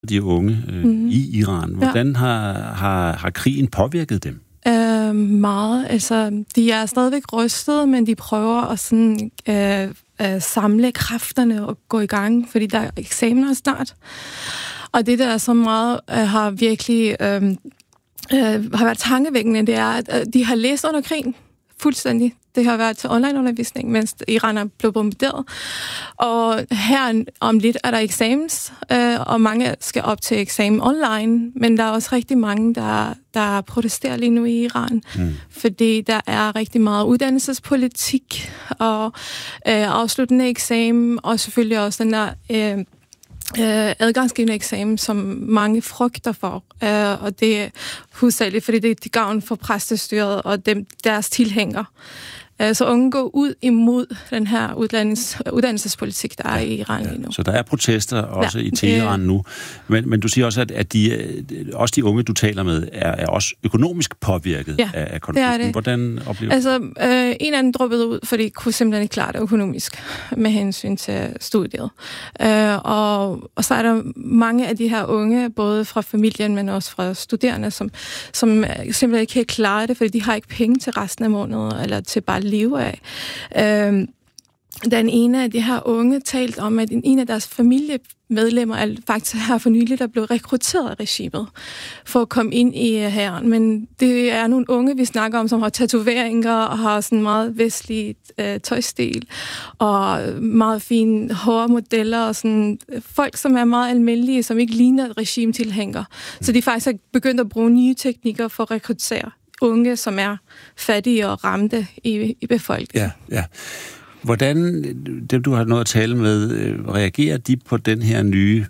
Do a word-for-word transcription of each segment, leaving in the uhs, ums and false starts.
de unge øh, mm. i Iran. Hvordan ja. har, har, har krigen påvirket dem? Øh, meget. Altså, de er stadigvæk rystet, men de prøver at sådan, øh, øh, samle kræfterne og gå i gang, fordi der er eksamener snart. Og det, der er så meget, øh, har virkelig øh, øh, har været tankevækkende, det er, at øh, de har læst under krigen fuldstændig. Det har været til online-undervisning, mens Iran er blevet bombarderet. Og her om lidt er der eksamens, øh, og mange skal op til eksamen online, men der er også rigtig mange, der, der protesterer lige nu i Iran, mm. fordi der er rigtig meget uddannelsespolitik og øh, afsluttende eksamen, og selvfølgelig også den der øh, Øh, adgangsgivende eksamen, som mange frygter for, øh, og det er hovedsageligt, fordi det er til gavn for præstestyret og dem, deres tilhængere. Øh, så unge går ud imod den her uddannelses, uddannelsespolitik, der er ja, i Iran lige nu. Ja. Så der er protester også ja, i Teheran nu. Men, men du siger også, at, at de, også de unge, du taler med, er, er også økonomisk påvirket ja, af, af konflikten. Det det. Hvordan oplever du? Altså, øh, en af dem droppede ud, fordi de kunne simpelthen ikke klare det økonomisk med hensyn til studiet. Øh, og, og så er der mange af de her unge, både fra familien, men også fra studerende, som, som simpelthen ikke kan klare det, fordi de har ikke penge til resten af måneden, eller til bare leve af. Øh, Den ene af de her unge talt om, at en af deres familiemedlemmer er faktisk her for nylig, der blev rekrutteret af regimet for at komme ind i hæren. Men det er nogle unge, vi snakker om, som har tatoveringer og har sådan meget vestlig øh, tøjstil og meget fine hårmodeller og sådan folk, som er meget almindelige, som ikke ligner regimetilhængere. Så de faktisk er begyndt at bruge nye teknikker for at rekruttere unge, som er fattige og ramte i, i befolkningen. Ja, ja. Hvordan, dem du har noget at tale med, reagerer de på den her nye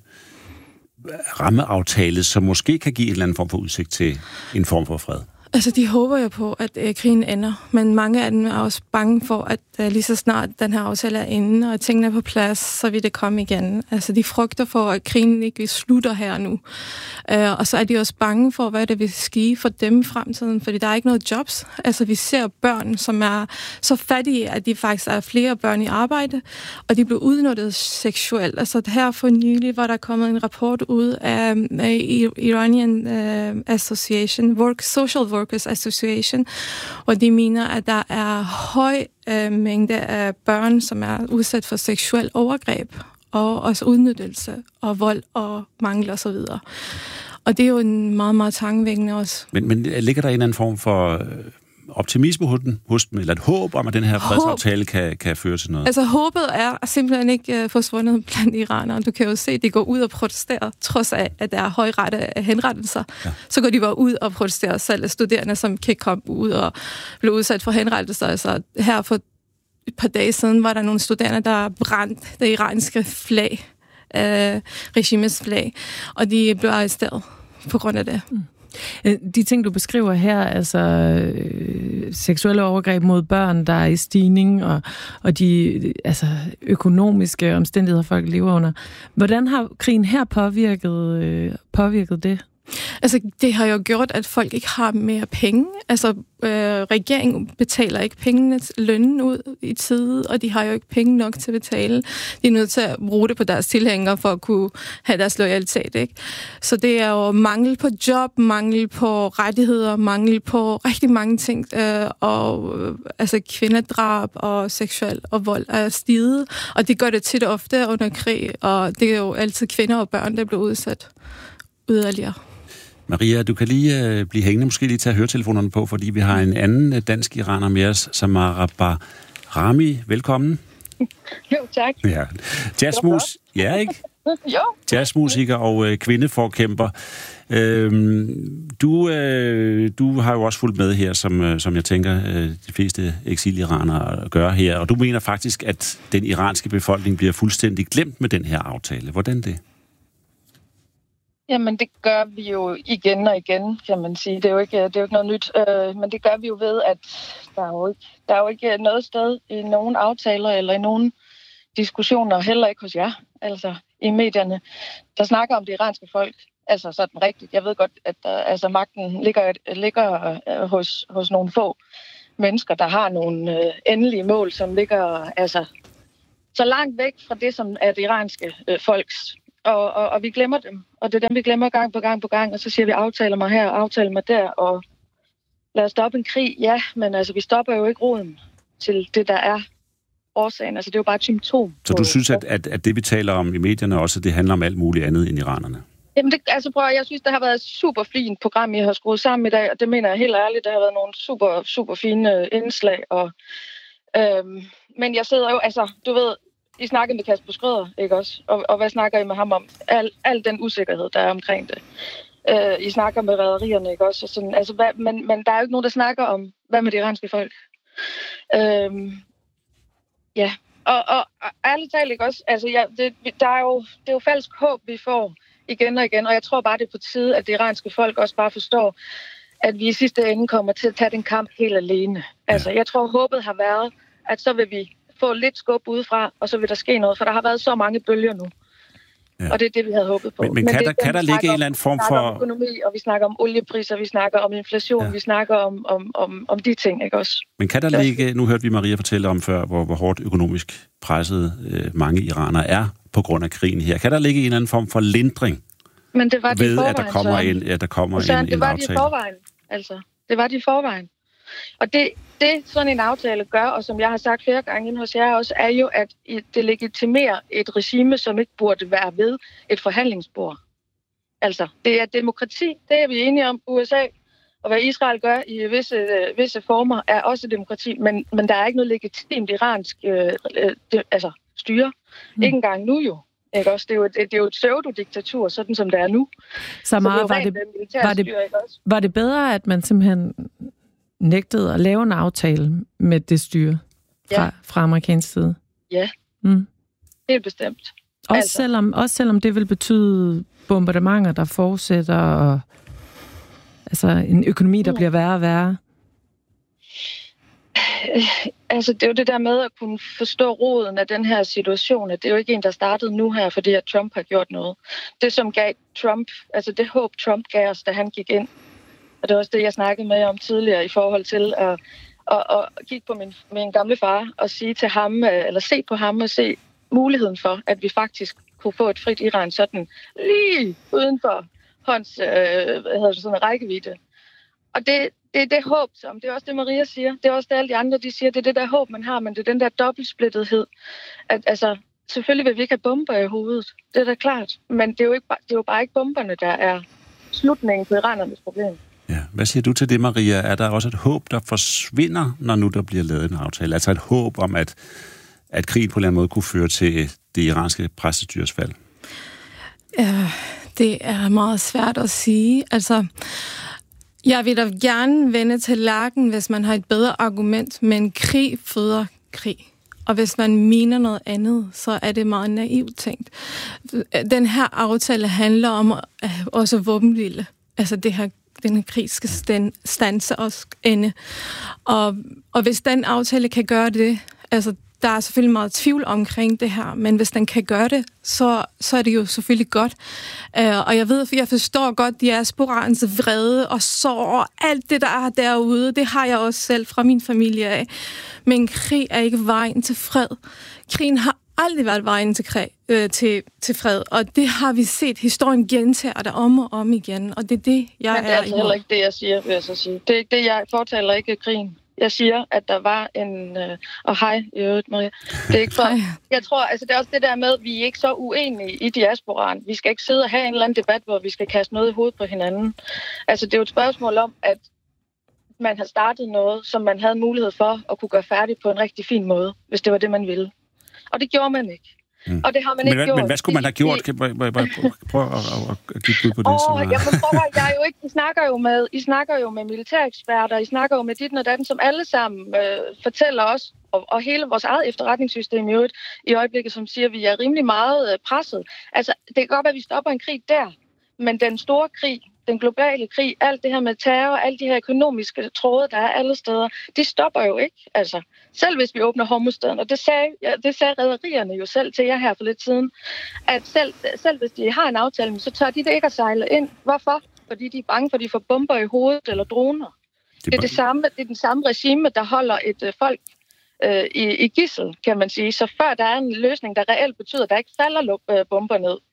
rammeaftale, som måske kan give en eller anden form for udsigt til en form for fred? Altså, de håber jo på, at øh, krigen ender, men mange af dem er også bange for, at øh, lige så snart den her aftale er inde, og tingene er på plads, så vil det komme igen. Altså, de frygter for, at krigen ikke slutter her nu. Øh, og så er de også bange for, hvad det vil ske for dem i fremtiden, fordi der er ikke noget jobs. Altså, vi ser børn, som er så fattige, at de faktisk er flere børn i arbejde, og de blev udnyttet seksuelt. Altså, her for nylig var der kommet en rapport ud af uh, Iranian uh, Association, Work, Social Work Workers Association, og de mener, at der er høj øh, mængde af børn, som er udsat for seksuel overgreb, og også udnyttelse, og vold, og mangel og så videre. Og det er jo en meget, meget tankevækkende også. Men, men ligger der en eller anden form for optimisme hos dem, hos dem, eller et håb om, at den her fredsaftale kan, kan føre til noget? Altså, håbet er simpelthen ikke uh, forsvundet blandt iranere. Du kan jo se, at de går ud og protesterer, trods af, at der er høj rette af henrettelser. Ja. Så går de bare ud og protesterer selv. Studerende, som kan komme ud og blive udsat for henrettelser. Altså, her for et par dage siden var der nogle studerende, der brændte det iranske flag, uh, regimets flag, og de blev arresteret på grund af det. Mm. De ting, du beskriver her, altså øh, seksuelle overgreb mod børn, der er i stigning, og, og de altså, økonomiske omstændigheder, folk lever under. Hvordan har krigen her påvirket, øh, påvirket det? Altså, det har jo gjort, at folk ikke har mere penge. Altså, øh, regeringen betaler ikke pengene lønnen ud i tide, og de har jo ikke penge nok til at betale. De er nødt til at bruge det på deres tilhængere for at kunne have deres loyalitet, ikke? Så det er jo mangel på job, mangel på rettigheder, mangel på rigtig mange ting, øh, og øh, altså kvindedrab og seksuel og vold er stiget, og det gør det tit og ofte under krig, og det er jo altid kvinder og børn, der bliver udsat yderligere. Maria, du kan lige øh, blive hængende, måske lige tage høretelefonerne på, fordi vi har en anden øh, dansk iraner med os, Samara Bahrami. Velkommen. Jo, tak. Ja. Jazzmus, ja, ikke? Jo. Jazzmusiker og øh, kvindeforkæmper. Øhm, du, øh, du har jo også fulgt med her, som, øh, som jeg tænker, øh, de fleste eksiliranere gør her, og du mener faktisk, at den iranske befolkning bliver fuldstændig glemt med den her aftale. Hvordan det? Jamen, det gør vi jo igen og igen, kan man sige. Det er jo ikke, det er jo ikke noget nyt, øh, men det gør vi jo ved, at der er jo, ikke, der er jo ikke noget sted i nogen aftaler eller i nogen diskussioner, heller ikke hos jer, altså i medierne, der snakker om det iranske folk. Altså sådan rigtigt. Jeg ved godt, at der, altså, magten ligger, ligger øh, hos, hos nogle få mennesker, der har nogle øh, endelige mål, som ligger altså, så langt væk fra det, som er det iranske øh, folks Og, og, og vi glemmer dem. Og det er dem, vi glemmer gang på gang på gang. Og så siger vi, aftaler mig her, aftaler mig der. Og lad os stoppe en krig. Ja, men altså, vi stopper jo ikke roden til det, der er årsagen. Altså, det er jo bare et symptom. Så du synes, at, at, at det, vi taler om i medierne også, det handler om alt muligt andet end iranerne? Jamen, det, altså prøv, jeg synes, det har været et super fint program, I har skruet sammen i dag, og det mener jeg helt ærligt. Der har været nogle super, super fine indslag. Og, øhm, men jeg sidder jo, altså, du ved, I snakker med Kasper Schrøder, ikke også? Og, og hvad snakker I med ham om? Al, al den usikkerhed, der er omkring det. Øh, I snakker med rederierne, ikke også? Og sådan, altså, hvad, men, men der er jo ikke nogen, der snakker om, hvad med de iranske folk? Øhm, ja, og, og, og ærligt talt, ikke også? Altså, ja, det, der er jo, det er jo falsk håb, vi får igen og igen, og jeg tror bare, det er på tide, at det iranske folk også bare forstår, at vi i sidste ende kommer til at tage den kamp helt alene. Altså, jeg tror, håbet har været, at så vil vi få lidt skub udefra, og så vil der ske noget, for der har været så mange bølger nu. Ja. Og det er det, vi havde håbet på. Men, men, men kan, der, kan der ligge en eller anden form for... Vi snakker om økonomi, og vi snakker om oliepriser, vi snakker om inflation, ja. vi snakker om, om, om, om de ting, ikke også? Men kan der ligge... Nu hørte vi Maria fortælle om før, hvor, hvor hårdt økonomisk presset øh, mange iranere er på grund af krigen her. Kan der ligge en eller anden form for lindring men det var de ved, forvejen, at der kommer en, at der kommer så, en, det en var aftale? De forvejen, altså. Det var de i forvejen. Og det, det, sådan en aftale gør, og som jeg har sagt flere gange inde hos jer også, er jo, at det legitimerer et regime, som ikke burde være ved et forhandlingsbord. Altså, det er demokrati, det er vi enige om. U S A og hvad Israel gør i visse, visse former, er også demokrati, men, men der er ikke noget legitimt iransk øh, det, altså, styre. Mm. Ikke engang nu jo. Ikke også? Det er jo et, det er jo et pseudodiktatur, sådan som det er nu. Så meget, var, det, var, det, var det bedre, at man simpelthen nægtede at lave en aftale med det styre fra, ja. fra amerikansk side? Ja, mm. helt bestemt. Også, altså. selvom, også selvom det vil betyde bombardementer, der fortsætter, og altså en økonomi, der ja. bliver værre og værre? Altså, det er jo det der med at kunne forstå roden af den her situation. Det er jo ikke en, der startede nu her, fordi at Trump har gjort noget. Det, som gav Trump, altså det håb, Trump gav os, da han gik ind, og det er også det, jeg snakkede med om tidligere i forhold til at, at, at kigge på min, min gamle far og sige til ham, eller se på ham og se muligheden for, at vi faktisk kunne få et frit Iran sådan lige uden for hånds øh, hvad hedder det, sådan en rækkevidde. Og det, det er det håb, som det er også det, Maria siger. Det er også det, alle de andre de siger. Det er det der håb, man har, men det er den der dobbeltsplittethed. At, altså, selvfølgelig vil vi ikke have bomber i hovedet. Det er da klart. Men det er jo, ikke, det er jo bare ikke bomberne, der er slutningen på iranernes problem. Ja. Hvad siger du til det, Maria? Er der også et håb, der forsvinder, når nu der bliver lavet en aftale? Altså et håb om, at, at krigen på en eller anden måde kunne føre til det iranske præstestyres fald? Ja, det er meget svært at sige. Altså... Jeg vil da gerne vende til lærken, hvis man har et bedre argument, men krig føder krig. Og hvis man mener noget andet, så er det meget naivt tænkt. Den her aftale handler om også våbenhvile. Altså det her, den her krig skal standse og ende. Og, og hvis den aftale kan gøre det, altså der er selvfølgelig meget tvivl omkring det her, men hvis den kan gøre det, så, så er det jo selvfølgelig godt. Uh, og jeg ved, jeg forstår godt diasporaens vrede og sorg og alt det, der er derude. Det har jeg også selv fra min familie af. Men krig er ikke vejen til fred. Krigen har aldrig været vejen til, krig, øh, til, til fred, og det har vi set. Historien gentager der om og om igen, og det er det, jeg men det er, er altså heller ikke det, jeg siger, vil jeg så sige. Det er ikke det, jeg fortaler ikke krigen. Jeg siger, at der var en... Øh, og hej, i øvrigt, Maria. Det er ikke for... Jeg tror, altså det er også det der med, at vi er ikke så uenige i diasporaen. Vi skal ikke sidde og have en eller anden debat, hvor vi skal kaste noget i hovedet på hinanden. Altså det er jo et spørgsmål om, at man har startet noget, som man havde mulighed for at kunne gøre færdigt på en rigtig fin måde, hvis det var det, man ville. Og det gjorde man ikke. Mm. Og det har man men, ikke gjort. Men hvad skulle man have gjort? Prøv at kigge ud på det. Åh, jamen prøv at, jeg er jo ikke, I snakker jo med, I snakker jo med militæreksperter, I snakker jo med dit og datten, som alle sammen øh, fortæller os, og, og hele vores eget efterretningssystem i øvrigt, i øjeblikket, som siger, at vi er rimelig meget øh, presset. Altså, det kan godt være, at vi stopper en krig der, men den store krig, den globale krig, alt det her med terror, alle de her økonomiske tråde, der er alle steder, de stopper jo ikke. Altså, selv hvis vi åbner Hormuzstrædet, og det sagde, ja, det sagde rederierne jo selv til jer her for lidt siden, at selv, selv hvis de har en aftale, så tør de det ikke at sejle ind. Hvorfor? Fordi de er bange for, at de får bomber i hovedet eller droner. Det er, det samme, det er den samme regime, der holder et øh, folk øh, i, i gidsel, kan man sige. Så før der er en løsning, der reelt betyder, at der ikke falder bomber ned,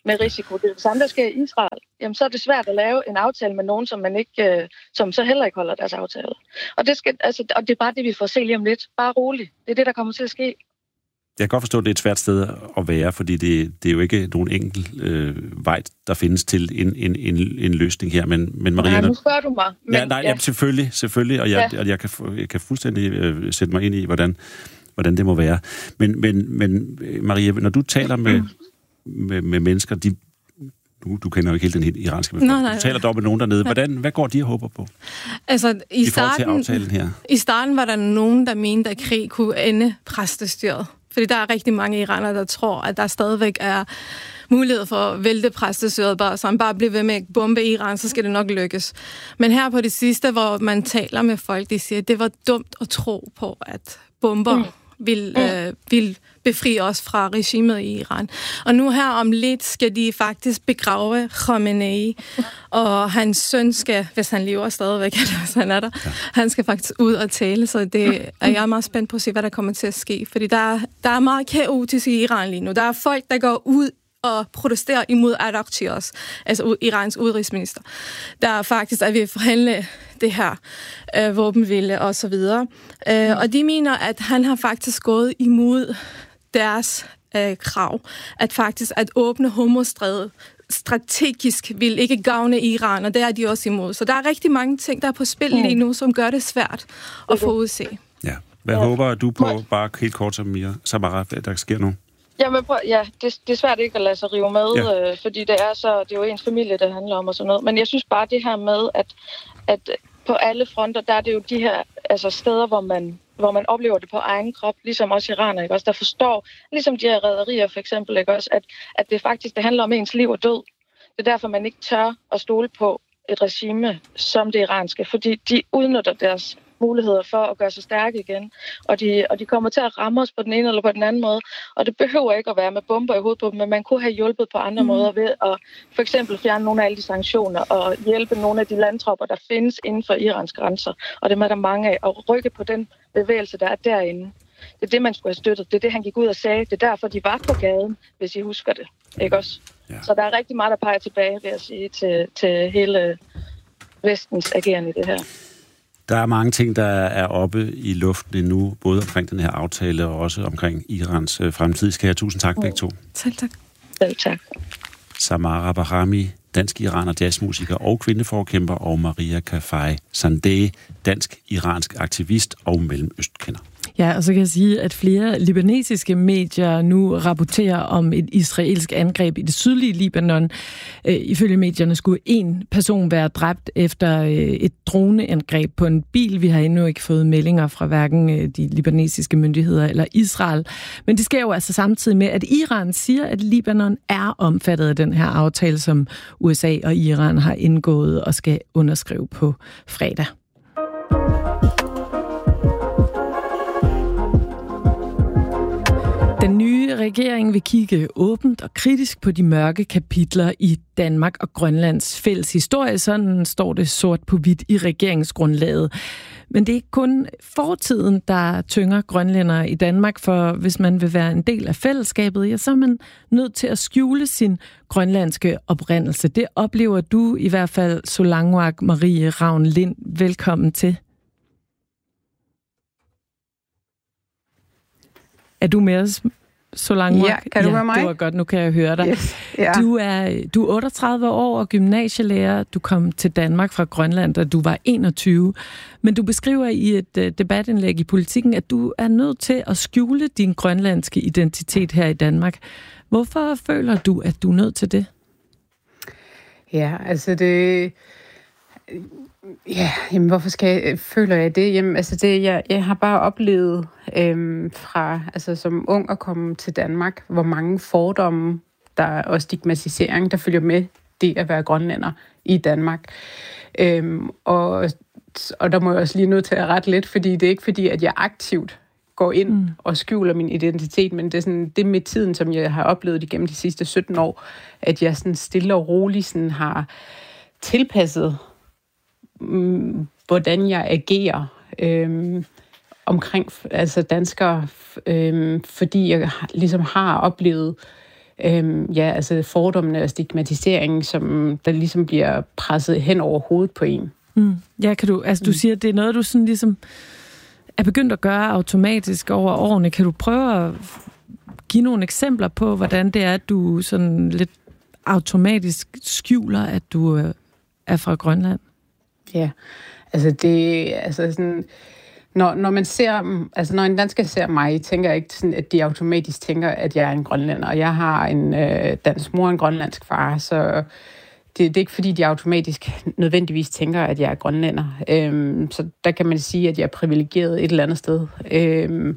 med risiko. Det er det samme, der sker i Israel. Jamen, så er det svært at lave en aftale med nogen, som man ikke, øh, som så heller ikke holder deres aftale. Og det, skal, altså, og det er bare det, vi får se lige om lidt. Bare roligt. Det er det, der kommer til at ske. Jeg kan godt forstå, at det er et svært sted at være, fordi det, det er jo ikke nogen enkelt øh, vej, der findes til en, en, en, en løsning her. Men, men Maria... Ja, nu spørger du mig. Men, ja, nej, ja. Jamen, selvfølgelig, selvfølgelig, og jeg, ja. og jeg, kan, jeg kan fuldstændig øh, sætte mig ind i, hvordan, hvordan det må være. Men, men, men Maria, når du taler med, med, med mennesker, de, du, du kender jo ikke helt den iranske befolkning, nej, nej. Du taler dog med nogen dernede. Hvordan, hvad går de og håber på? Altså, i, I starten, forhold til aftalen her? I starten var der nogen, der mente, at krig kunne ende præstestyret. Fordi der er rigtig mange iranere, der tror, at der stadigvæk er mulighed for at vælte præstestyret, bare, så man bare bliver ved med at bombe Iran, så skal det nok lykkes. Men her på det sidste, hvor man taler med folk, de siger, at det var dumt at tro på, at bomber mm. vil, øh, vil befri os fra regimet i Iran. Og nu her om lidt skal de faktisk begrave Khamenei, og hans søn skal, hvis han lever stadigvæk, eller hvis han er der, ja. han skal faktisk ud og tale, så det er jeg meget spændt på at se, hvad der kommer til at ske. Fordi der, der er meget kaotisk i Iran lige nu. Der er folk, der går ud og protesterer imod Araghchi også, altså Irans udenrigsminister. Der er faktisk, at vi forhandle det her øh, våbenhvile og så videre. Øh, og de mener, at han har faktisk gået imod deres øh, krav, at faktisk at åbne homostrædet strategisk vil ikke gavne Iran, og det er de også imod. Så der er rigtig mange ting, der er på spil lige nu, som gør det svært at forudse. Ja. Hvad ja. håber du på, bare helt kort som Mia, Samara, der sker nu? Jamen, prøv, ja, det, det er svært ikke at lade sig rive med, ja. øh, fordi det er så, det er jo ens familie, det handler om og sådan noget. Men jeg synes bare det her med, at, at på alle fronter, der er det jo de her altså steder, hvor man, hvor man oplever det på egen krop, ligesom også iraner, ikke også, der forstår, ligesom de her rederier for eksempel, ikke også, at, at det faktisk det handler om ens liv og død. Det er derfor, man ikke tør at stole på et regime som det iranske, fordi de udnytter deres muligheder for at gøre sig stærke igen, og de, og de kommer til at ramme os på den ene eller på den anden måde, og det behøver ikke at være med bomber i hovedet på dem, men man kunne have hjulpet på andre mm. måder ved at for eksempel fjerne nogle af alle de sanktioner og hjælpe nogle af de landtropper, der findes inden for Irans grænser, og det er der mange af, og rykke på den bevægelse, der er derinde. Det er det, man skulle have støttet. Det er det, han gik ud og sagde. Det er derfor, de var på gaden, hvis I husker det. Ikke også? Ja. Så der er rigtig meget, der peger tilbage, vil jeg sige, til, til hele Vestens agerende i det her. Der er mange ting, der er oppe i luften endnu, både omkring den her aftale og også omkring Irans øh, fremtid. Skal jeg tusind tak begge to. Selv tak. Selv tak. Samara Bahrami, dansk-iraner, jazzmusiker og kvindeforkæmper, og Maria Kafai Sandeh, dansk-iransk aktivist og mellemøstkender. Ja, og så kan jeg sige, at flere libanesiske medier nu rapporterer om et israelsk angreb i det sydlige Libanon. Øh, ifølge medierne skulle en person være dræbt efter øh, et droneangreb på en bil. Vi har endnu ikke fået meldinger fra hverken øh, de libanesiske myndigheder eller Israel. Men det sker jo altså samtidig med, at Iran siger, at Libanon er omfattet af den her aftale, som U S A og Iran har indgået og skal underskrive på fredag. Den nye regering vil kigge åbent og kritisk på de mørke kapitler i Danmark og Grønlands fælles historie. Sådan står det sort på hvidt i regeringsgrundlaget. Men det er ikke kun fortiden, der tynger grønlændere i Danmark, for hvis man vil være en del af fællesskabet, ja, så er man nødt til at skjule sin grønlandske oprindelse. Det oplever du i hvert fald, Solangwak Marie Ravn Lind. Velkommen til. Er du med os, Solangwak? Ja, kan du ja, høre mig? Det var godt, nu kan jeg høre dig. Yes. Ja. Du er, du er otteogtredive år og gymnasielærer. Du kom til Danmark fra Grønland, da du var enogtyve. Men du beskriver i et uh, debatindlæg i Politikken, at du er nødt til at skjule din grønlandske identitet her i Danmark. Hvorfor føler du, at du er nødt til det? Ja, altså det... Ja, jamen hvorfor skal jeg, føler jeg det? Jamen altså det, jeg, jeg har bare oplevet øhm, fra, altså som ung at komme til Danmark, hvor mange fordomme der, og stigmatisering, der følger med det at være grønlænder i Danmark. Øhm, og, og der må jeg også lige nødt til at rette lidt, fordi det er ikke fordi, at jeg aktivt går ind mm. og skjuler min identitet, men det er, sådan, det er med tiden, som jeg har oplevet igennem de sidste sytten år, at jeg sådan stille og roligt sådan har tilpasset hvordan jeg agerer øhm, omkring altså danskere, øhm, fordi jeg ligesom har oplevet øhm, ja, altså fordommene og stigmatiseringen, som der ligesom bliver presset hen over hovedet på en. Mm. Ja, kan du, altså du siger, at det er noget, du sådan ligesom er begyndt at gøre automatisk over årene. Kan du prøve at give nogle eksempler på, hvordan det er, at du sådan lidt automatisk skjuler, at du er fra Grønland? Ja, altså det, altså sådan, når, når man ser, altså når en dansker ser mig, tænker jeg ikke sådan, at de automatisk tænker, at jeg er en grønlænder. Og jeg har en øh, dansk mor og en grønlandsk far, så det, det er ikke fordi, de automatisk nødvendigvis tænker, at jeg er grønlænder. Øhm, så der kan man sige, at jeg er privilegeret et eller andet sted. Øhm,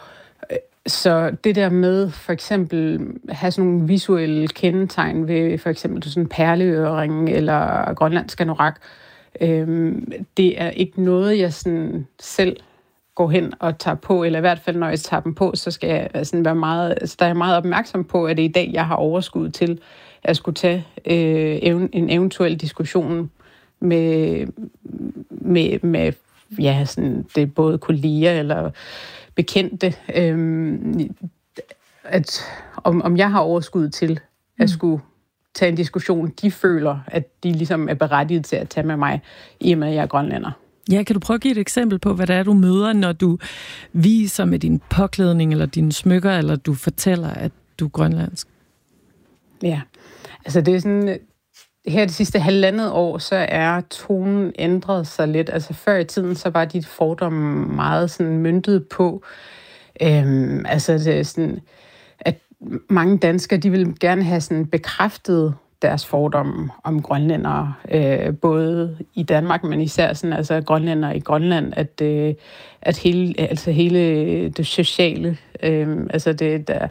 Så det der med for eksempel have sådan nogle visuelle kendetegn ved for eksempel sådan en perleøring eller grønlandsk anorak, øhm, det er ikke noget, jeg sådan selv går hen og tager på, eller i hvert fald når jeg tager dem på, så skal jeg sådan være meget, altså der er jeg meget opmærksom på, at det i dag, jeg har overskud til at skulle tage øh, en eventuel diskussion med, med, med ja, sådan, det er både kolleger eller bekendte, øhm, at om, om jeg har overskud til at skulle tage en diskussion, de føler, at de ligesom er berettiget til at tage med mig, i og med, at jeg er grønlænder. Ja, kan du prøve at give et eksempel på, hvad det er, du møder, når du viser med din påklædning, eller dine smykker, eller du fortæller, at du er grønlandsk? Ja, altså det er sådan, her det sidste halvandet år, så er tonen ændret sig lidt. Altså før i tiden, så var de fordomme meget sådan møntet på, øhm, altså det er sådan, at mange danskere, de vil gerne have sådan bekræftet deres fordomme om grønlændere, øh, både i Danmark, men især sådan, altså grønlændere i Grønland, at, øh, at hele, altså hele det sociale, øh, altså det der,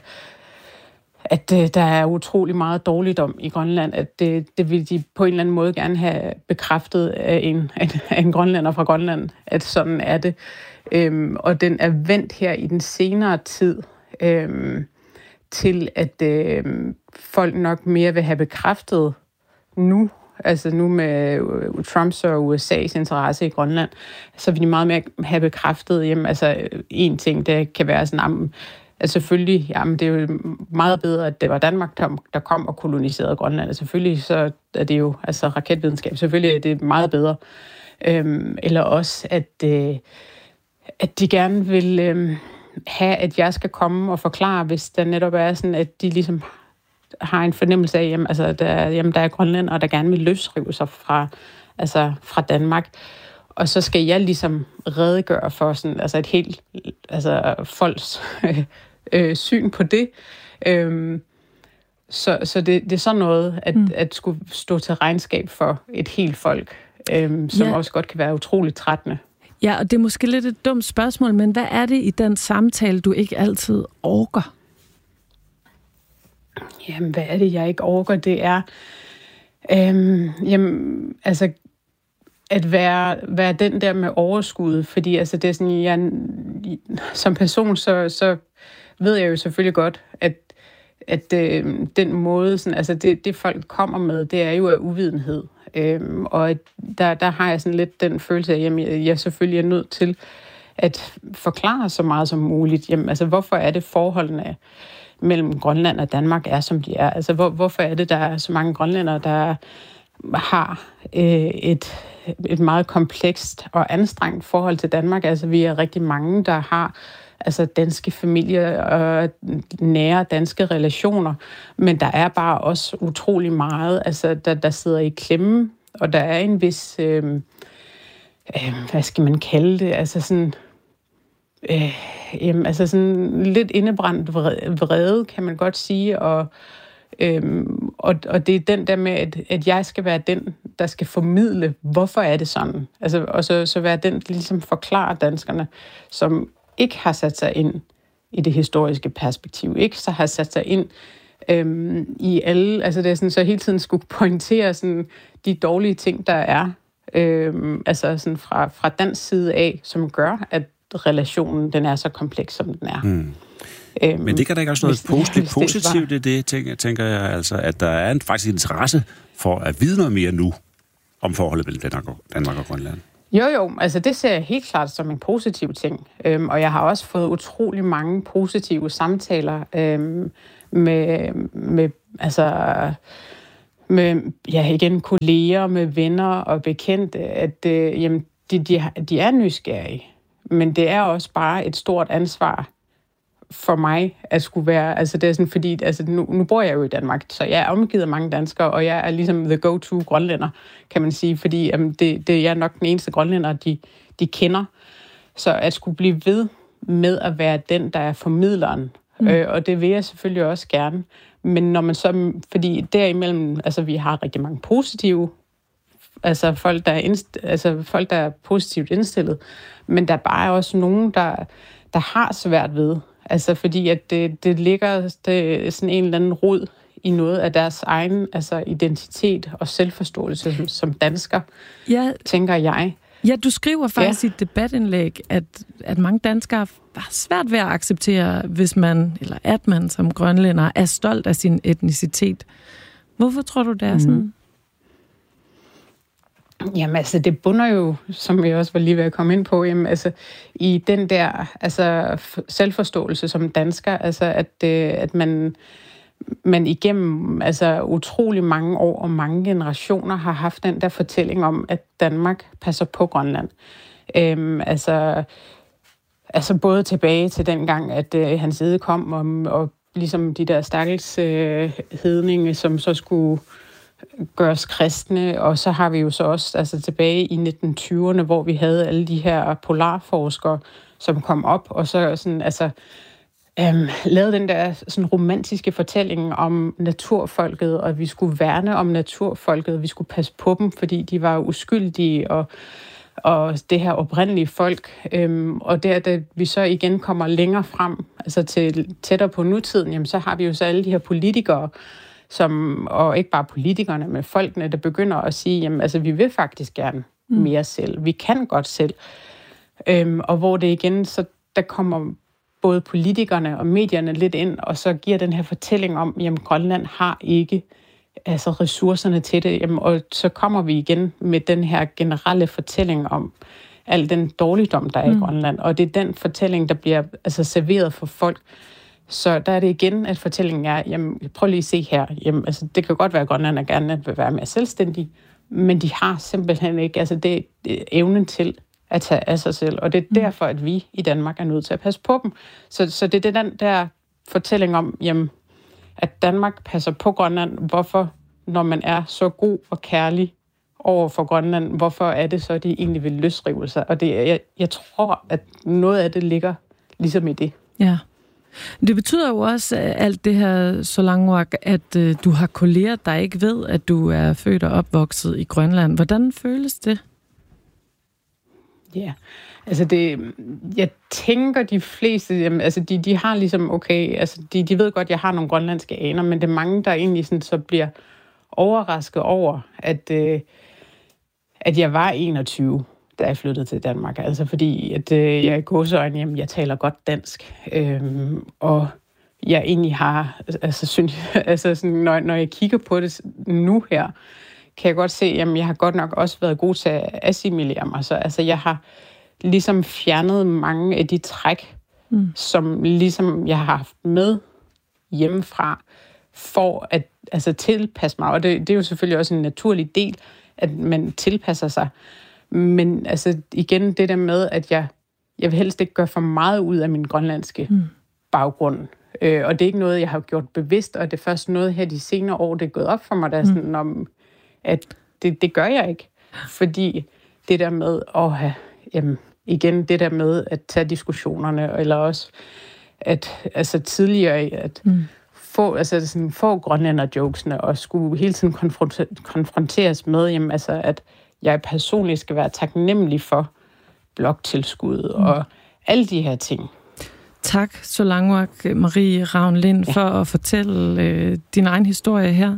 at øh, der er utrolig meget dårligdom i Grønland, at det, det vil de på en eller anden måde gerne have bekræftet af en, af en grønlænder fra Grønland, at sådan er det. Øhm, og den er vendt her i den senere tid øhm, til, at øhm, folk nok mere vil have bekræftet nu, altså nu med Trumps og U S A's interesse i Grønland, så vil de meget mere have bekræftet, jamen altså en ting, det kan være sådan, at selvfølgelig, jamen det er jo meget bedre, at det var Danmark, der kom og koloniserede Grønland. Altså selvfølgelig så er det jo altså raketvidenskab. Selvfølgelig er det meget bedre. Øhm, eller også, at, øh, at de gerne vil øh, have, at jeg skal komme og forklare, hvis der netop er sådan, at de ligesom har en fornemmelse af, jamen, altså, der, jamen, der er grønlændere, der gerne vil løsrive sig fra, altså, fra Danmark. Og så skal jeg ligesom redegøre for sådan, altså et helt altså folks øh, syn på det. Øhm, så så det, det er sådan noget, at, mm. at skulle stå til regnskab for et helt folk, øhm, som ja. også godt kan være utroligt trættende. Ja, og det er måske lidt et dumt spørgsmål, men hvad er det i den samtale, du ikke altid orker? Jamen, hvad er det, jeg ikke orker? Det er, øhm, jamen, altså, at være, være den der med overskud, fordi altså, det er sådan, jeg, som person, så, så ved jeg jo selvfølgelig godt, at, at øh, den måde, sådan, altså det, det folk kommer med, det er jo af uvidenhed. Øhm, og der, der har jeg sådan lidt den følelse af, at jamen, jeg selvfølgelig er nødt til at forklare så meget som muligt. Jamen, altså, hvorfor er det forholdene mellem Grønland og Danmark er, som de er? Altså, hvor, hvorfor er det, der er så mange grønlændere, der har øh, et, et meget komplekst og anstrengt forhold til Danmark? Altså, vi er rigtig mange, der har altså danske familier og nære danske relationer, men der er bare også utrolig meget, altså, der, der sidder i klemme, og der er en vis, øh, øh, hvad skal man kalde det, altså sådan, øh, jamen, altså sådan lidt indebrændt vrede, kan man godt sige, og, øh, og, og det er den der med, at, at jeg skal være den, der skal formidle, hvorfor er det sådan, altså, og så, så være den, der ligesom forklarer danskerne, som ikke har sat sig ind i det historiske perspektiv, ikke så har sat sig ind øhm, i alle, altså det er sådan, så hele tiden skulle pointere sådan, de dårlige ting, der er, øhm, altså sådan fra, fra dansk side af, som gør, at relationen, den er så kompleks, som den er. Mm. Øhm, Men det kan da ikke også noget positivt, positivt i det, tænker, tænker jeg, altså, at der er en faktisk interesse for at vide noget mere nu om forholdet mellem Danmark og, Danmark og Grønland. Jo, jo, altså det ser jeg helt klart som en positiv ting, øhm, og jeg har også fået utrolig mange positive samtaler øhm, med, med altså med, ja, igen, kolleger, med venner og bekendte, at øh, jamen, de, de, de er nysgerrige. Men det er også bare et stort ansvar for mig at skulle være, altså det er sådan, fordi, altså nu, nu bor jeg jo i Danmark, så jeg er omgivet af mange danskere, og jeg er ligesom the go-to grønlænder, kan man sige, fordi um, det, det jeg er nok den eneste grønlænder, de, de kender. Så at skulle blive ved med at være den, der er formidleren, mm. øh, og det vil jeg selvfølgelig også gerne. Men når man så, fordi derimellem, altså vi har rigtig mange positive, altså folk, der er, indst, altså folk, der er positivt indstillet, men der er bare også nogen, der, der har svært ved. Altså fordi, at det, det ligger det sådan en eller anden rod i noget af deres egen altså identitet og selvforståelse som, som dansker, ja, tænker jeg. Ja, du skriver faktisk ja. i et debatindlæg, at, at mange danskere har svært ved at acceptere, hvis man, eller at man som grønlænder er stolt af sin etnicitet. Hvorfor tror du, det er sådan? Mm. Jamen altså, det bunder jo, som jeg også var lige ved at komme ind på, jamen, altså, i den der altså, selvforståelse som dansker, altså at, øh, at man, man igennem altså, utrolig mange år og mange generationer har haft den der fortælling om, at Danmark passer på Grønland. Øhm, altså, altså både tilbage til den gang, at øh, Hans Egede kom, og, og ligesom de der stakkels øh, hedninge, som så skulle gøres kristne, og så har vi jo så også altså tilbage i nitten tyverne, hvor vi havde alle de her polarforskere, som kom op, og så sådan, altså, øhm, lavede den der sådan romantiske fortælling om naturfolket, og vi skulle værne om naturfolket, vi skulle passe på dem, fordi de var uskyldige, og, og det her oprindelige folk. Øhm, og der, da vi så igen kommer længere frem, altså til tættere på nutiden, jamen, så har vi jo så alle de her politikere, som, og ikke bare politikerne, men folkene, der begynder at sige, jamen, altså, vi vil faktisk gerne mere selv. Vi kan godt selv. Øhm, og hvor det igen, så der kommer både politikerne og medierne lidt ind, og så giver den her fortælling om, jamen, Grønland har ikke altså, ressourcerne til det. Jamen, og så kommer vi igen med den her generelle fortælling om al den dårligdom, der er mm. i Grønland. Og det er den fortælling, der bliver altså, serveret for folk. Så der er det igen, at fortællingen er, jamen, prøv lige at se her, jamen, altså, det kan godt være, at Grønland er gerne vil være mere selvstændige, men de har simpelthen ikke altså, det, det evnen til at tage af sig selv, og det er derfor, at vi i Danmark er nødt til at passe på dem. Så, så det er den der fortælling om, jamen, at Danmark passer på Grønland. Hvorfor, når man er så god og kærlig over for Grønland, hvorfor er det så, at de egentlig vil løsrive sig? Og det, jeg, jeg tror, at noget af det ligger ligesom i det. Ja. Det betyder jo også, alt det her Solanguaq, at øh, du har kolleger, der ikke ved, at du er født og opvokset i Grønland. Hvordan føles det? Ja, yeah. altså det, jeg tænker de fleste, jamen, altså de, de har ligesom, okay, altså de, de ved godt, at jeg har nogle grønlandske aner, men det er mange, der egentlig sådan, så bliver overrasket over, at, øh, at jeg var enogtyve, da jeg flyttede til Danmark. Altså fordi, at øh, jeg i gåseøjne, jamen, jeg taler godt dansk, øhm, og jeg egentlig har, altså, synes, altså sådan, når, når jeg kigger på det nu her, kan jeg godt se, jamen, jeg har godt nok også været god til at assimilere mig. Så altså, jeg har ligesom fjernet mange af de træk, mm. som ligesom jeg har haft med hjemmefra, for at altså, tilpasse mig. Og det, det er jo selvfølgelig også en naturlig del, at man tilpasser sig. Men altså igen det der med, at jeg, jeg vil helst ikke gøre for meget ud af min grønlandske mm. baggrund. Øh, og det er ikke noget, jeg har gjort bevidst, og det er først noget her de senere år, det er gået op for mig, der er sådan, om, at det, det gør jeg ikke. Fordi det der med at have, jamen, igen det der med at tage diskussionerne, eller også at altså tidligere at mm. få, altså sådan, få grønlænder-jokesene, og skulle hele tiden konfronter, konfronteres med, jamen, altså, at jeg personligt skal være taknemmelig for bloktilskud mm. og alle de her ting. Tak, Solanguaq Marie Ravn-Lind, ja. for at fortælle øh, din egen historie her.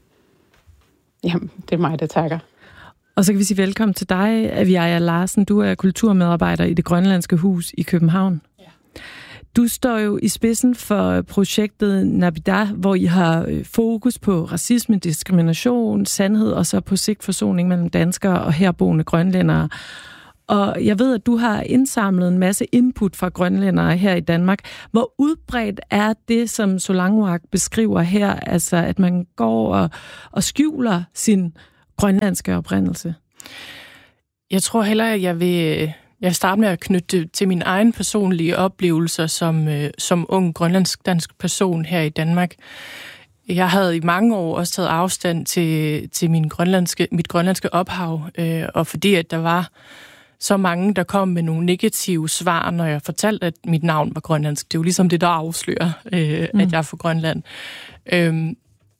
Jamen, det er mig, der takker. Og så kan vi sige velkommen til dig, Aviaja Larsen. Du er kulturmedarbejder i Det Grønlandske Hus i København. Ja. Du står jo i spidsen for projektet Nabida, hvor I har fokus på racisme, diskrimination, sandhed og så på sigt forsoning mellem danskere og herboende grønlændere. Og jeg ved, at du har indsamlet en masse input fra grønlændere her i Danmark. Hvor udbredt er det, som Solangwaq beskriver her, altså at man går og, og skjuler sin grønlandske oprindelse? Jeg tror hellere, at jeg vil, jeg vil starte med at knytte det til mine egne personlige oplevelser som, som ung grønlandsk-dansk person her i Danmark. Jeg havde i mange år også taget afstand til, til min grønlandske, mit grønlandske ophav, øh, og fordi at der var så mange, der kom med nogle negative svar, når jeg fortalte, at mit navn var grønlandsk. Det er jo ligesom det, der afslører, øh, mm. at jeg er fra Grønland. Øhm,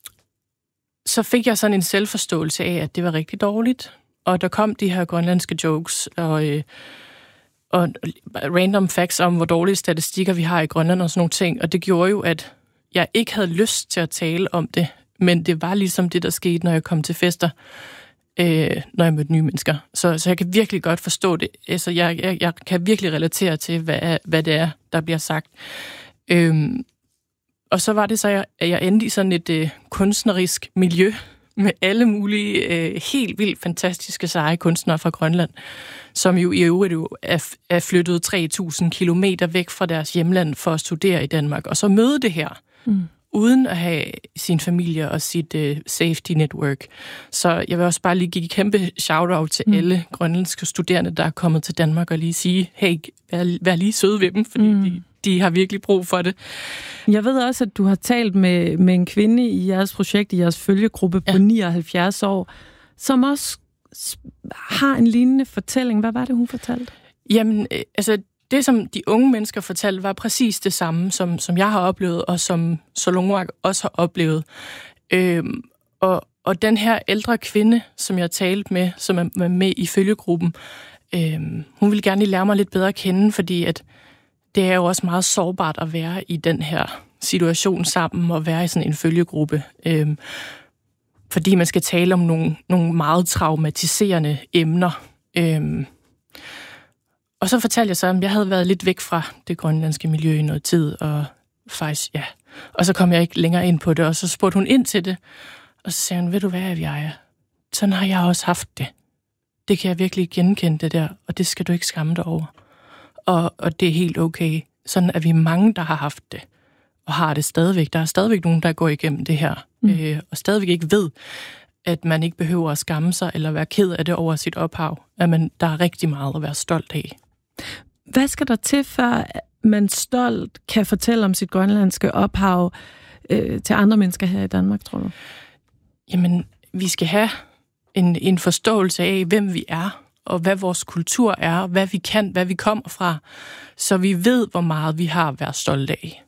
så fik jeg sådan en selvforståelse af, at det var rigtig dårligt. Og der kom de her grønlandske jokes og, øh, og random facts om, hvor dårlige statistikker vi har i Grønland og sådan nogle ting. Og det gjorde jo, at jeg ikke havde lyst til at tale om det. Men det var ligesom det, der skete, når jeg kom til fester, øh, når jeg mødte nye mennesker. Så, så jeg kan virkelig godt forstå det. Altså, jeg, jeg, jeg kan virkelig relatere til, hvad, hvad det er, der bliver sagt. Øhm, og så var det så, at jeg endte i sådan et øh, kunstnerisk miljø, med alle mulige øh, helt vildt fantastiske seje kunstnere fra Grønland, som jo i øvrigt er, er flyttet tre tusind kilometer væk fra deres hjemland for at studere i Danmark, og så møde det her, mm. uden at have sin familie og sit øh, safety network. Så jeg vil også bare lige give et kæmpe shout-out til mm. alle grønlandske studerende, der er kommet til Danmark, og lige sige, hey, vær, vær lige søde ved dem, fordi mm. de, de har virkelig brug for det. Jeg ved også, at du har talt med, med en kvinde i jeres projekt, i jeres følgegruppe på ja. nioghalvfjerds år, som også har en lignende fortælling. Hvad var det, hun fortalte? Jamen, altså, det som de unge mennesker fortalte, var præcis det samme, som, som jeg har oplevet, og som Solangwaq også har oplevet. Øhm, og, og den her ældre kvinde, som jeg talte med, som er med i følgegruppen, øhm, hun ville gerne lige lære mig lidt bedre at kende, fordi at det er jo også meget sårbart at være i den her situation sammen og være i sådan en følgegruppe. Øhm, fordi man skal tale om nogle, nogle meget traumatiserende emner. Øhm, og så fortalte jeg så, at jeg havde været lidt væk fra det grønlandske miljø i noget tid, og faktisk, ja. Og så kom jeg ikke længere ind på det, og så spurgte hun ind til det, og så sagde hun, ved du hvad, jeg sådan har jeg også haft det. Det kan jeg virkelig genkende det der, og det skal du ikke skamme dig over. Og, og det er helt okay. Sådan er vi mange, der har haft det, og har det stadigvæk. Der er stadigvæk nogen, der går igennem det her, mm. øh, og stadigvæk ikke ved, at man ikke behøver at skamme sig, eller være ked af det over sit ophav. At man, der er rigtig meget at være stolt af. Hvad skal der til, før man stolt kan fortælle om sit grønlandske ophav øh, til andre mennesker her i Danmark, tror du? Jamen, vi skal have en, en forståelse af, hvem vi er, og hvad vores kultur er, hvad vi kan, hvad vi kommer fra, så vi ved, hvor meget vi har at være stolte af.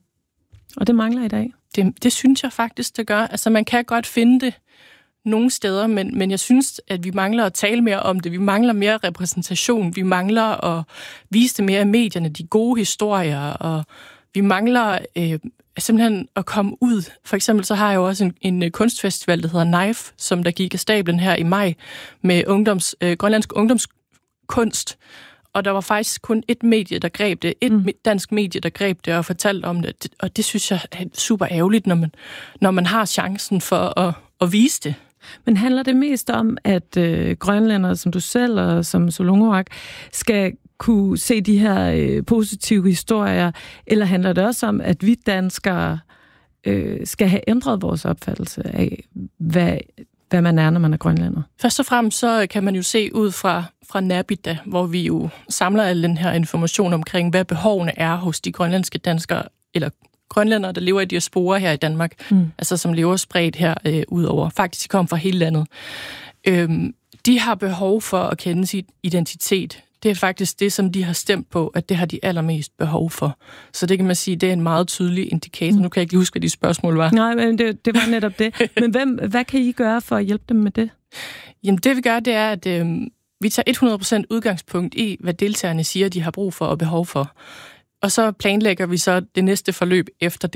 Og det mangler i dag? Det, det synes jeg faktisk, det gør. Altså, man kan godt finde det nogle steder, men, men jeg synes, at vi mangler at tale mere om det. Vi mangler mere repræsentation. Vi mangler at vise det mere i medierne, de gode historier, og vi mangler øh, simpelthen at komme ud. For eksempel så har jeg jo også en, en kunstfestival, der hedder Knife, som der gik af stablen her i maj, med ungdoms, øh, grønlandsk ungdomskunst. Og der var faktisk kun et medie, der greb det. Et mm. dansk medie, der greb det og fortalte om det. Og det synes jeg er super ærgerligt, når man, når man har chancen for at, at vise det. Men handler det mest om, at øh, grønlændere som du selv og som Solangwaq skal kunne se de her øh, positive historier, eller handler det også om, at vi danskere øh, skal have ændret vores opfattelse af, hvad, hvad man er, når man er grønlænder? Først og fremmest så kan man jo se ud fra, fra Nabida, hvor vi jo samler al den her information omkring, hvad behovene er hos de grønlandske danskere, eller grønlændere, der lever i diaspora her i Danmark, mm. altså som lever spredt her øh, ud over. Faktisk, de kommer fra hele landet. Øhm, de har behov for at kende sin identitet. Det er faktisk det, som de har stemt på, at det har de allermest behov for. Så det kan man sige, det er en meget tydelig indikator. Mm. Nu kan jeg ikke huske, hvad de spørgsmål var. Nej, men det, det var netop det. Men hvem, hvad kan I gøre for at hjælpe dem med det? Jamen, det vi gør, det er, at øh, vi tager hundrede procent udgangspunkt i, hvad deltagerne siger, de har brug for og behov for. Og så planlægger vi så det næste forløb efter det.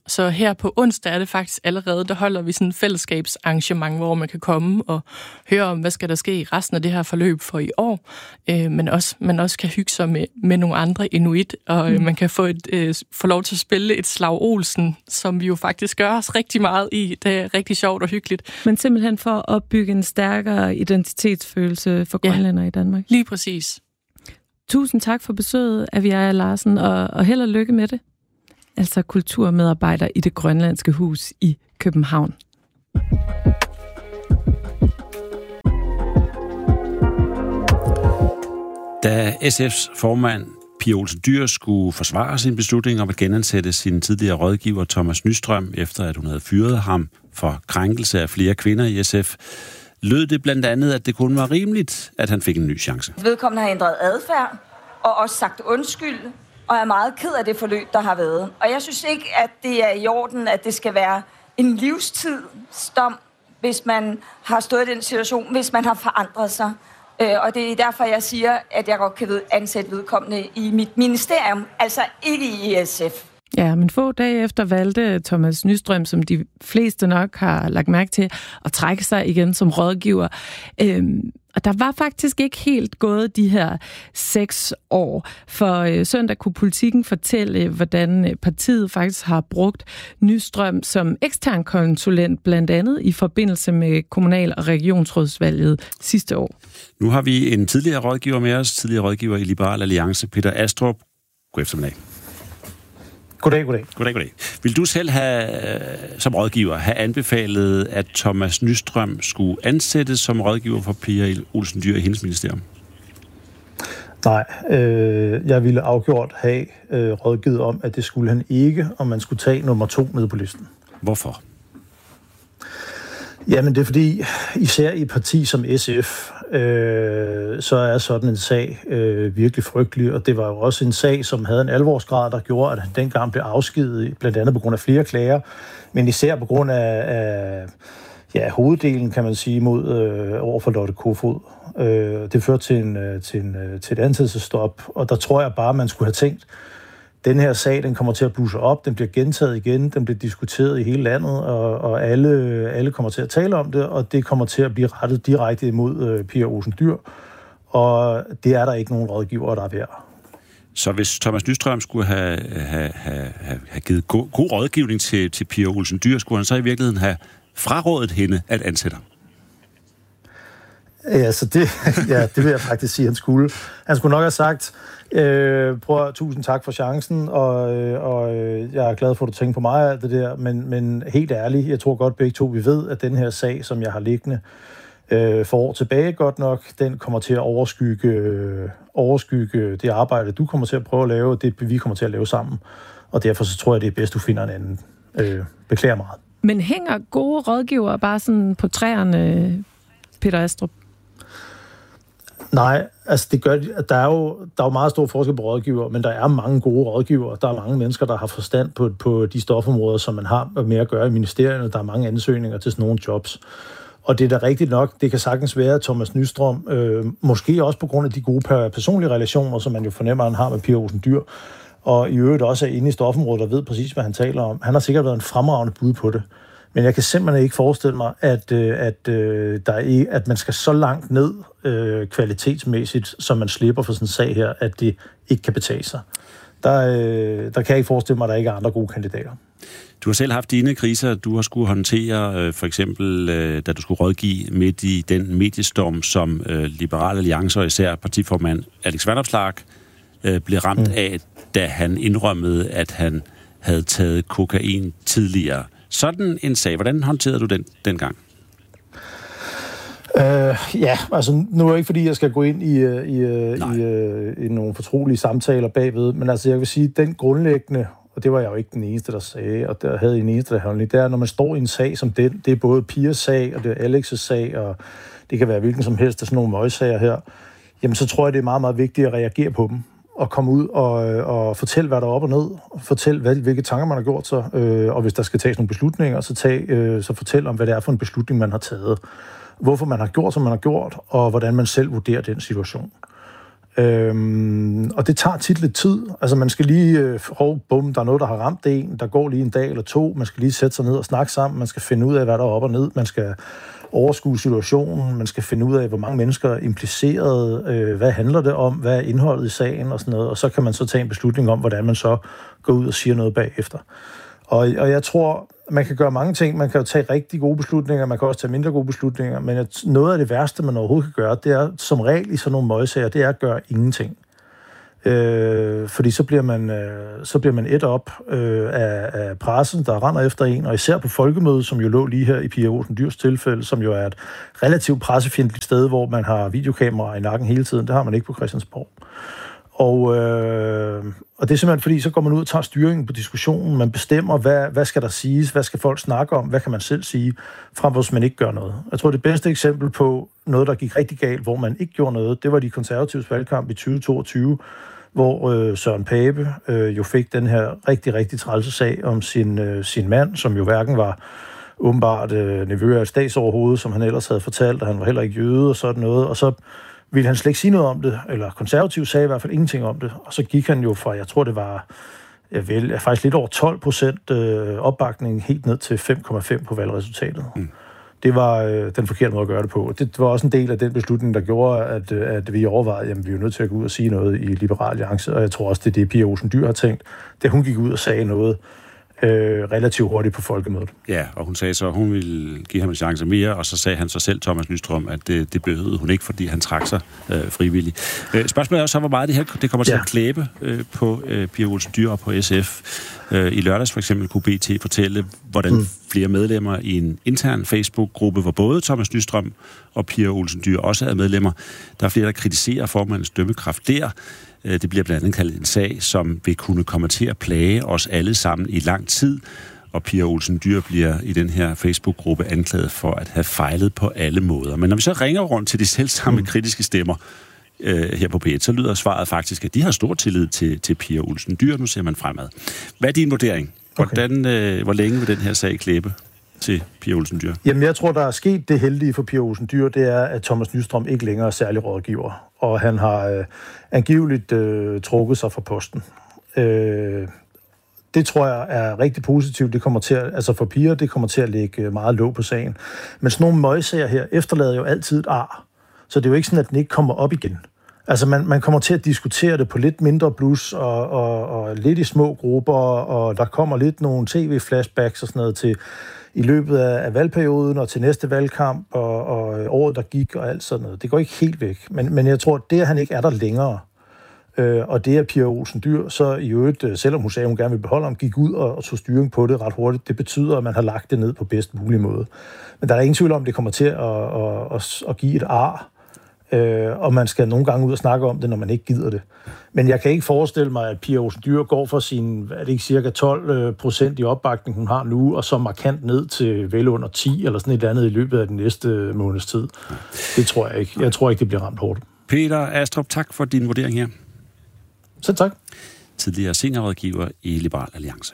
Så her på onsdag er det faktisk allerede, der holder vi sådan et fællesskabsarrangement, hvor man kan komme og høre om, hvad skal der ske i resten af det her forløb for i år, øh, men også man også kan hygge sig med, med nogle andre inuit, og øh, mm. man kan få, et, øh, få lov til at spille et slag Olsen, som vi jo faktisk gør os rigtig meget i. Det er rigtig sjovt og hyggeligt. Men simpelthen for at opbygge en stærkere identitetsfølelse for grønlændere ja, i Danmark. Lige præcis. Tusind tak for besøget, Aviaja Larsen, og, og held og lykke med det. Altså kulturmedarbejder i Det Grønlandske Hus i København. Da S F's formand Pia Olsen Dyhr skulle forsvare sin beslutning om at genansætte sin tidligere rådgiver Thomas Nystrøm, efter at hun havde fyret ham for krænkelse af flere kvinder i S F, lød det blandt andet, at det kun var rimeligt, at han fik en ny chance. Vedkommende har ændret adfærd og også sagt undskyld, og er meget ked af det forløb, der har været. Og jeg synes ikke, at det er i orden, at det skal være en livstidsdom, hvis man har stået i den situation, hvis man har forandret sig. Og det er derfor, jeg siger, at jeg godt kan ansætte vedkommende i mit ministerium, altså ikke i S F. Ja, men få dage efter valgte Thomas Nystrøm, som de fleste nok har lagt mærke til, at trække sig igen som rådgiver. Øhm, og der var faktisk ikke helt gået de her seks år, for øh, søndag kunne Politikken fortælle, hvordan partiet faktisk har brugt Nystrøm som ekstern konsulent, blandt andet i forbindelse med kommunal- og regionsrådsvalget sidste år. Nu har vi en tidligere rådgiver med os, tidligere rådgiver i Liberal Alliance, Peter Astrup. God eftermiddag. Goddag, goddag. Goddag, goddag. Vil du selv have, som rådgiver, have anbefalet, at Thomas Nystrøm skulle ansættes som rådgiver for Pia Olsen Dyhr i hendes ministerium? Nej, øh, jeg ville afgjort have øh, rådgivet om, at det skulle han ikke, og man skulle tage nummer to ned på listen. Hvorfor? Jamen det er fordi, især i et parti som S F, øh, så er sådan en sag øh, virkelig frygtelig, og det var jo også en sag, som havde en alvorsgrad, der gjorde, at han dengang blev afskediget, blandt andet på grund af flere klager, men især på grund af, af ja, hoveddelen, kan man sige, mod øh, over for Lotte Kofod. Øh, det førte til, en, til, en, til et ansættelsesstop, og der tror jeg bare, man skulle have tænkt, den her sag, den kommer til at blusse op, den bliver gentaget igen, den bliver diskuteret i hele landet, og, og alle, alle kommer til at tale om det, og det kommer til at blive rettet direkte imod øh, Pia Olsen Dyhr, og det er der ikke nogen rådgiver, der er værd. Så hvis Thomas Nystrøm skulle have, have, have, have givet god, god rådgivning til, til Pia Olsen Dyhr, skulle han så i virkeligheden have frarådet hende at ansætte? Ja, så det, ja, det vil jeg faktisk sige, han skulle. Han skulle nok have sagt, øh, prøv at, tusind tak for chancen, og, og jeg er glad for, at du tænker på mig og alt det der, men, men helt ærligt, jeg tror godt begge to, vi ved, at den her sag, som jeg har liggende øh, for år tilbage godt nok, den kommer til at overskygge, øh, overskygge det arbejde, du kommer til at prøve at lave, og det vi kommer til at lave sammen. Og derfor så tror jeg, det er bedst, du finder en anden. Øh, beklager meget. Men hænger gode rådgivere bare sådan på træerne, Peter Astrup? Nej, altså det gør, der er jo der er jo meget stor forskel på rådgiver, men der er mange gode rådgivere. Der er mange mennesker, der har forstand på, på de stofområder, som man har med at gøre i ministerierne. Der er mange ansøgninger til sådan nogle jobs. Og det er da rigtigt nok, det kan sagtens være, at Thomas Nystrøm, øh, måske også på grund af de gode personlige relationer, som man jo fornemmer, han har med Pia Olsen Dyhr, og i øvrigt også er inde i stofområdet og ved præcis, hvad han taler om. Han har sikkert været en fremragende bud på det. Men jeg kan simpelthen ikke forestille mig, at, at, der er, at man skal så langt ned øh, kvalitetsmæssigt, som man slipper for sådan en sag her, at det ikke kan betale sig. Der, øh, der kan jeg ikke forestille mig, at der ikke er andre gode kandidater. Du har selv haft dine kriser, du har skulle håndtere, øh, for eksempel øh, da du skulle rådgive midt i den mediestorm, som øh, Liberal Alliance og især partiformand Alex Vanopslagh øh, blev ramt mm. af, da han indrømmede, at han havde taget kokain tidligere. Sådan en sag, hvordan håndterede du den dengang? Øh, ja, altså nu er det ikke, fordi jeg skal gå ind i, i, i, i nogle fortrolige samtaler bagved, men altså jeg vil sige, den grundlæggende, og det var jeg jo ikke den eneste, der sagde, og der havde en eneste, der handlede, det er, når man står i en sag som den, det er både Pias sag, og det er Alex' sag, og det kan være hvilken som helst af sådan nogle møgsager her, jamen så tror jeg, det er meget, meget vigtigt at reagere på dem, og komme ud og, og fortælle, hvad der er op og ned, fortælle, hvad, hvilke tanker man har gjort sig, øh, og hvis der skal tages nogle beslutninger, så, tag, øh, så fortæl om, hvad det er for en beslutning, man har taget. Hvorfor man har gjort, som man har gjort, og hvordan man selv vurderer den situation. Øhm, og det tager tit lidt tid. Altså man skal lige, øh, oh, bum, der er noget, der har ramt en, der går lige en dag eller to, man skal lige sætte sig ned og snakke sammen, man skal finde ud af, hvad der er op og ned, man skal overskue situationen, man skal finde ud af, hvor mange mennesker er impliceret, øh, hvad handler det om, hvad er indholdet i sagen og sådan noget, og så kan man så tage en beslutning om, hvordan man så går ud og siger noget bagefter. Og, og jeg tror, man kan gøre mange ting. Man kan jo tage rigtig gode beslutninger, man kan også tage mindre gode beslutninger, men noget af det værste, man overhovedet kan gøre, det er som regel i sådan nogle møgsager, det er at gøre ingenting. Øh, fordi så bliver man, øh, så bliver man et op øh, af, af pressen, der render efter en, og især på Folkemødet, som jo lå lige her i Pia Olsen Dyhrs tilfælde, som jo er et relativt pressefjendtligt sted, hvor man har videokameraer i nakken hele tiden. Det har man ikke på Christiansborg. Og, øh, og det er simpelthen fordi, så går man ud og tager styringen på diskussionen. Man bestemmer, hvad, hvad skal der siges, hvad skal folk snakke om, hvad kan man selv sige, frem hvis man ikke gør noget. Jeg tror, det bedste eksempel på noget, der gik rigtig galt, hvor man ikke gjorde noget, det var de konservatives valgkamp i tyve toogtyve, hvor øh, Søren Pape øh, jo fik den her rigtig, rigtig trælse sag om sin, øh, sin mand, som jo hverken var åbenbart øh, nevø af et statsoverhoved, som han ellers havde fortalt, og han var heller ikke jøde og sådan noget, og så ville han slet ikke sige noget om det, eller konservativ sagde i hvert fald ingenting om det, og så gik han jo fra, jeg tror det var jeg vel, faktisk lidt over tolv procent øh, opbakning, helt ned til fem komma fem på valgresultatet. Mm. Det var øh, den forkerte måde at gøre det på. Det var også en del af den beslutning, der gjorde, at, at vi overvejede, at vi er nødt til at gå ud og sige noget i Liberal Alliance, og jeg tror også, det er det, Pia Olsen Dyhr har tænkt, da hun gik ud og sagde noget Øh, relativt hurtigt på Folkemødet. Ja, og hun sagde så, at hun ville give ham en chance mere, og så sagde han så selv, Thomas Nystrøm, at det, det behøvede hun ikke, fordi han trak sig øh, frivilligt. Øh, spørgsmålet er så, hvor meget det her det kommer til ja. at klæbe øh, på øh, Pia Olsen Dyhr og på S F. Øh, I lørdags for eksempel kunne B T fortælle, hvordan mm. flere medlemmer i en intern Facebook-gruppe, hvor både Thomas Nystrøm og Pia Olsen Dyhr også er medlemmer. Der er flere, der kritiserer formandens dømmekraft der. Det bliver blandt andet kaldt en sag, som vil kunne komme til at plage os alle sammen i lang tid. Og Pia Olsen Dyhr bliver i den her Facebook-gruppe anklaget for at have fejlet på alle måder. Men når vi så ringer rundt til de selvsamme mm. kritiske stemmer øh, her på P et, så lyder svaret faktisk, at de har stor tillid til, til Pia Olsen Dyhr. Nu ser man fremad. Hvad er din vurdering? Hvordan, øh, hvor længe vil den her sag klæbe til Pia Olsen Dyhr? Jamen, jeg tror, der er sket det heldige for Pia Olsen Dyhr, det er, at Thomas Nystrøm ikke længere er særlig rådgiver, og han har øh, angiveligt øh, trukket sig fra posten. Øh, det tror jeg er rigtig positivt. Det kommer til at, altså for Pia, det kommer til at lægge meget låg på sagen. Men sådan nogle møgsager her efterlader jo altid et ar, så det er jo ikke sådan, at den ikke kommer op igen. Altså, man, man kommer til at diskutere det på lidt mindre blus, og, og, og lidt i små grupper, og der kommer lidt nogle tv-flashbacks og sådan noget til i løbet af, af valgperioden og til næste valgkamp og, og året, der gik og alt sådan noget. Det går ikke helt væk. Men, men jeg tror, at det, at han ikke er der længere, øh, og det, at Pia Olsen Dyhr så i øvrigt, selvom hun sagde, at hun gerne vil beholde ham, gik ud og, og tog styring på det ret hurtigt, det betyder, at man har lagt det ned på bedst mulig måde. Men der er ingen tvivl om, at det kommer til at, at, at, at give et ar, øh, og man skal nogle gange ud og snakke om det, når man ikke gider det. Men jeg kan ikke forestille mig, at Pia Olsen Dyhr går fra sin, er det ikke cirka tolv procent i opbakning, hun har nu, og så markant ned til vel under ti, eller sådan et eller andet i løbet af den næste måneds tid. Det tror jeg ikke. Jeg tror ikke, det bliver ramt hårdt. Peter Astrup, tak for din vurdering her. Så tak. Tidligere seniorrådgiver i Liberal Alliance.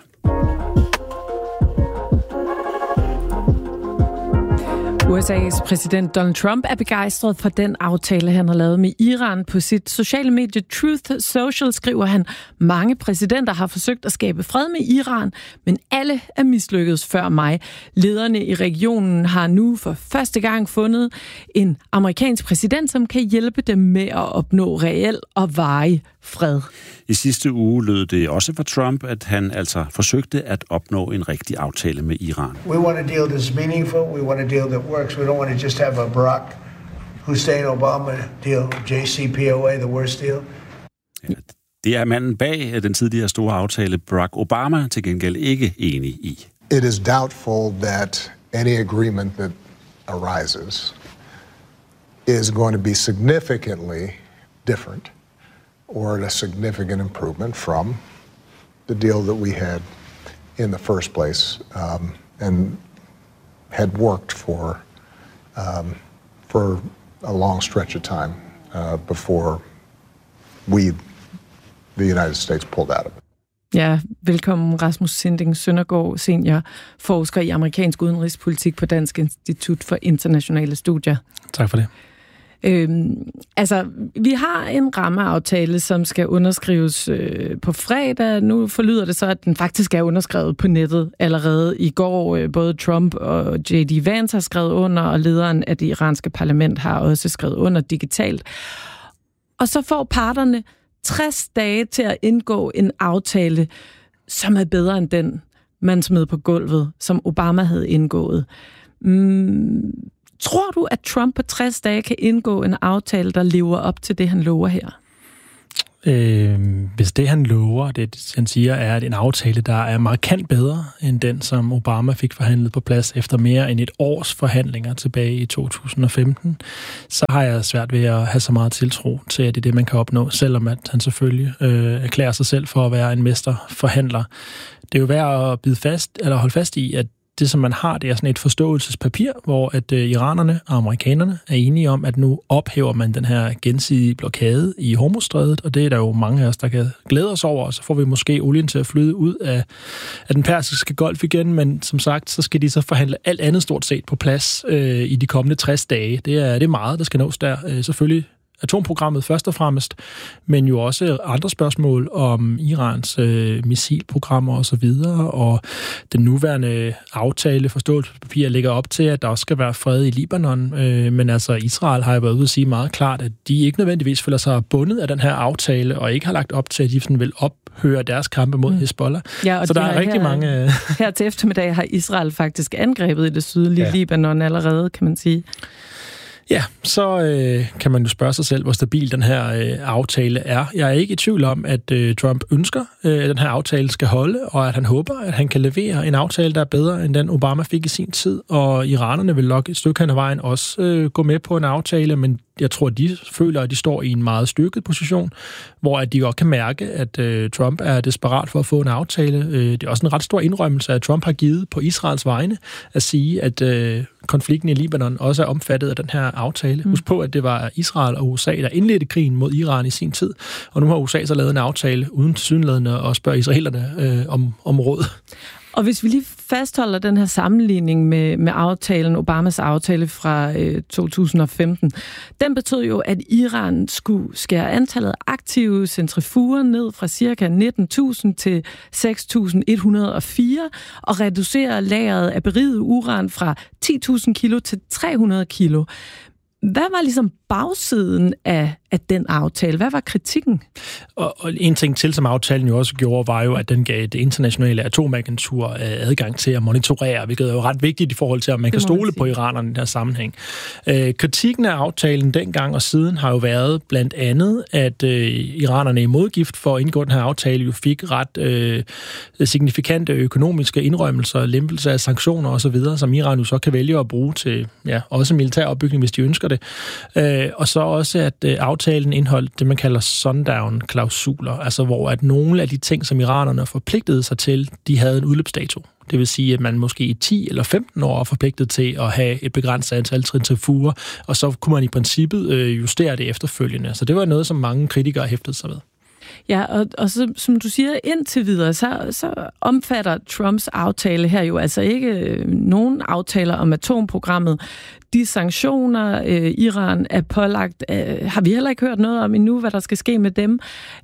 U S A's præsident Donald Trump er begejstret for den aftale, han har lavet med Iran. På sit sociale medie Truth Social skriver han, mange præsidenter har forsøgt at skabe fred med Iran, men alle er mislykkedes før mig. Lederne i regionen har nu for første gang fundet en amerikansk præsident, som kan hjælpe dem med at opnå reel og varig fred. I sidste uge lød det også for Trump, at han altså forsøgte at opnå en rigtig aftale med Iran. We want a deal that's meaningful. We want a deal that works. We don't want to just have a Barack Hussein Obama deal, J C P O A, the worst deal. Ja, det er manden bag den tidligere store aftale, Barack Obama, til gengæld ikke enig i. It is doubtful that any agreement that arises is going to be significantly different or a significant improvement from the deal that we had in the first place, um, and had worked for um, for a long stretch of time uh, before we, the United States, pulled out of it. Ja, velkommen Rasmus Sinding Søndergaard, senior forsker i amerikansk udenrigspolitik på Dansk Institut for Internationale Studier. Tak for det. Øhm, altså, vi har en rammeaftale, som skal underskrives øh, på fredag. Nu forlyder det så, at den faktisk er underskrevet på nettet allerede i går. Øh, både Trump og J D Vance har skrevet under, og lederen af det iranske parlament har også skrevet under digitalt. Og så får parterne tres dage til at indgå en aftale, som er bedre end den, man smed på gulvet, som Obama havde indgået. Mm, tror du, at Trump på tres dage kan indgå en aftale, der lever op til det, han lover her? Øh, hvis det, han lover, det han siger, er, at en aftale, der er markant bedre end den, som Obama fik forhandlet på plads efter mere end et års forhandlinger tilbage i to tusind og femten, så har jeg svært ved at have så meget tiltro til, at det er det, man kan opnå, selvom at han selvfølgelig øh, erklærer sig selv for at være en mesterforhandler. Det er jo værd at bide fast, eller holde fast i, at det, som man har, det er sådan et forståelsespapir, hvor at øh, iranerne og amerikanerne er enige om, at nu ophæver man den her gensidige blokade i Hormuzstrædet, og det er der jo mange af os, der kan glæde os over, og så får vi måske olien til at flyde ud af, af den persiske golf igen, men som sagt, så skal de så forhandle alt andet stort set på plads øh, i de kommende tres dage. Det er, det er meget, der skal nås der. Øh, selvfølgelig atomprogrammet først og fremmest, men jo også andre spørgsmål om Irans øh, missilprogrammer og så videre, og den nuværende aftale, forståelsespapir, lægger op til, at der også skal være fred i Libanon, øh, men altså Israel har jo været ude at sige meget klart, at de ikke nødvendigvis føler sig bundet af den her aftale, og ikke har lagt op til, at de sådan vil ophøre deres kampe mod mm. Hezbollah. Ja, så der er rigtig her, mange... her til eftermiddag har Israel faktisk angrebet i det sydlige ja. Libanon allerede, kan man sige. Ja, så øh, kan man jo spørge sig selv, hvor stabil den her øh, aftale er. Jeg er ikke i tvivl om, at øh, Trump ønsker, øh, at den her aftale skal holde, og at han håber, at han kan levere en aftale, der er bedre end den Obama fik i sin tid. Og iranerne vil nok et stykke hen ad vejen også øh, gå med på en aftale, men jeg tror, at de føler, at de står i en meget styrket position, hvor at de godt kan mærke, at øh, Trump er desperat for at få en aftale. Øh, det er også en ret stor indrømmelse, at Trump har givet på Israels vegne at sige, at øh, konflikten i Libanon også er omfattet af den her aftale. Mm. Husk på, at det var Israel og U S A, der indledte krigen mod Iran i sin tid, og nu har U S A så lavet en aftale uden tilsyneladende at spørge israelerne øh, om, om råd. Og hvis vi lige fastholder den her sammenligning med, med aftalen, Obamas aftale fra øh, to tusind og femten, den betød jo, at Iran skulle skære antallet af aktive centrifuger ned fra ca. nitten tusind til seks tusind et hundrede og fire og reducere lageret af beriget uran fra ti tusind kilo til tre hundrede kilo. Hvad var ligesom bagsiden af, af den aftale? Hvad var kritikken? Og, og en ting til, som aftalen jo også gjorde, var jo, at den gav det internationale atomagentur adgang til at monitorere, hvilket er jo ret vigtigt i forhold til, at man kan stole på iranerne i den her sammenhæng. Øh, kritikken af aftalen dengang og siden har jo været blandt andet, at øh, iranerne i modgift for at indgå den her aftale jo fik ret øh, signifikante økonomiske indrømmelser, lempelse af sanktioner osv., som Iran jo så kan vælge at bruge til ja, også militær opbygning, hvis de ønsker det. Øh, og så også, at øh, aftalen indeholdt det, man kalder sundown-klausuler, altså hvor at nogle af de ting, som iranerne forpligtede sig til, de havde en udløbsdato. Det vil sige, at man måske i ti eller femten år er forpligtet til at have et begrænset antal centrifuger, og så kunne man i princippet øh, justere det efterfølgende. Så det var noget, som mange kritikere hæftede sig ved. Ja, og, og så, som du siger, indtil videre, så, så omfatter Trumps aftale her jo altså ikke øh, nogen aftaler om atomprogrammet. De sanktioner, øh, Iran er pålagt, øh, har vi heller ikke hørt noget om endnu, hvad der skal ske med dem.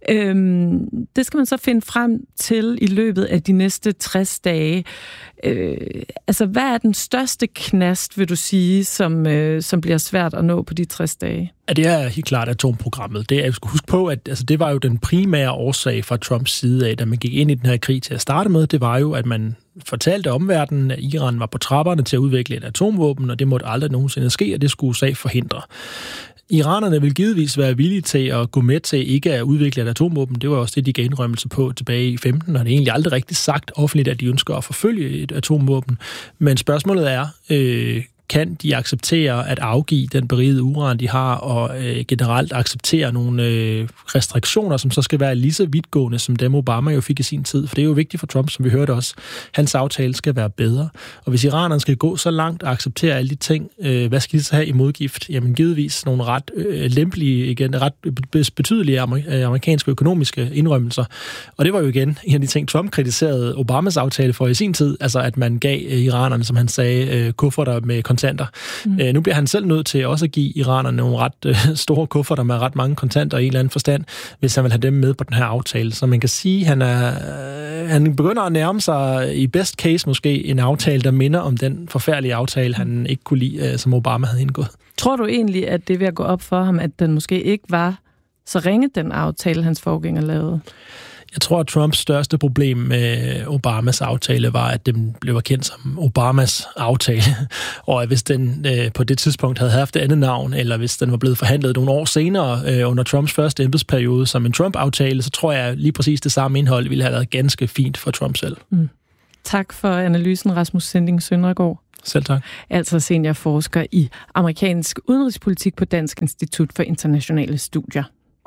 Øhm, det skal man så finde frem til i løbet af de næste tres dage. Øh, altså, hvad er den største knast, vil du sige, som, øh, som bliver svært at nå på de tres dage? Ja, det er helt klart atomprogrammet. Det er, jeg skal huske på, at altså, det var jo den primære årsag fra Trumps side af, da man gik ind i den her krig til at starte med. Det var jo, at man fortalte omverdenen, at Iran var på trapperne til at udvikle et atomvåben, og det måtte aldrig nogensinde ske, og det skulle U S A forhindre. Iranerne vil givetvis være villige til at gå med til ikke at udvikle et atomvåben. Det var også det, de gav indrømmelse på tilbage i femten, og det er egentlig aldrig rigtig sagt offentligt, at de ønsker at forfølge et atomvåben. Men spørgsmålet er, øh, kan de acceptere at afgive den berigede uran, de har, og øh, generelt acceptere nogle øh, restriktioner, som så skal være lige så vidtgående, som dem Obama jo fik i sin tid. For det er jo vigtigt for Trump, som vi hørte også. Hans aftale skal være bedre. Og hvis iranerne skal gå så langt og acceptere alle de ting, øh, hvad skal de så have i modgift? Jamen givetvis nogle ret øh, lempelige, igen, ret betydelige amerikanske økonomiske indrømmelser. Og det var jo igen en af de ting, Trump kritiserede Obamas aftale for i sin tid, altså at man gav iranerne, som han sagde, øh, kufferter med kontanter. Mm. Øh, nu bliver han selv nødt til også at give iranerne nogle ret øh, store kufferter med ret mange kontanter i en eller anden forstand, hvis han vil have dem med på den her aftale. Så man kan sige, at han, er, øh, han begynder at nærme sig i best case måske en aftale, der minder om den forfærdelige aftale, han ikke kunne lide, øh, som Obama havde indgået. Tror du egentlig, at det er ved at gå op for ham, at den måske ikke var så ringe, den aftale, hans forgænger lavede? Jeg tror, at Trumps største problem med Obamas aftale var, at den blev kendt som Obamas aftale. Og hvis den øh, på det tidspunkt havde haft et andet navn, eller hvis den var blevet forhandlet nogle år senere øh, under Trumps første embedsperiode som en Trump-aftale, så tror jeg lige præcis det samme indhold ville have været ganske fint for Trump selv. Mm. Tak for analysen, Rasmus Sinding Søndergaard. Selv tak. Altså seniorforsker i amerikansk udenrigspolitik på Dansk Institut for Internationale Studier.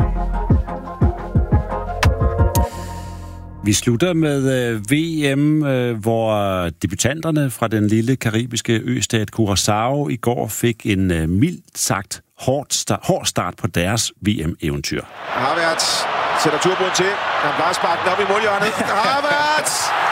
Vi slutter med øh, V M, øh, hvor debutanterne fra den lille karibiske østat Curaçao i går fik en øh, mildt sagt hård start, hård start på deres V M-eventyr. Havertz sætter turbuen til. Han plejer sparken op i målhjørnet. Havertz!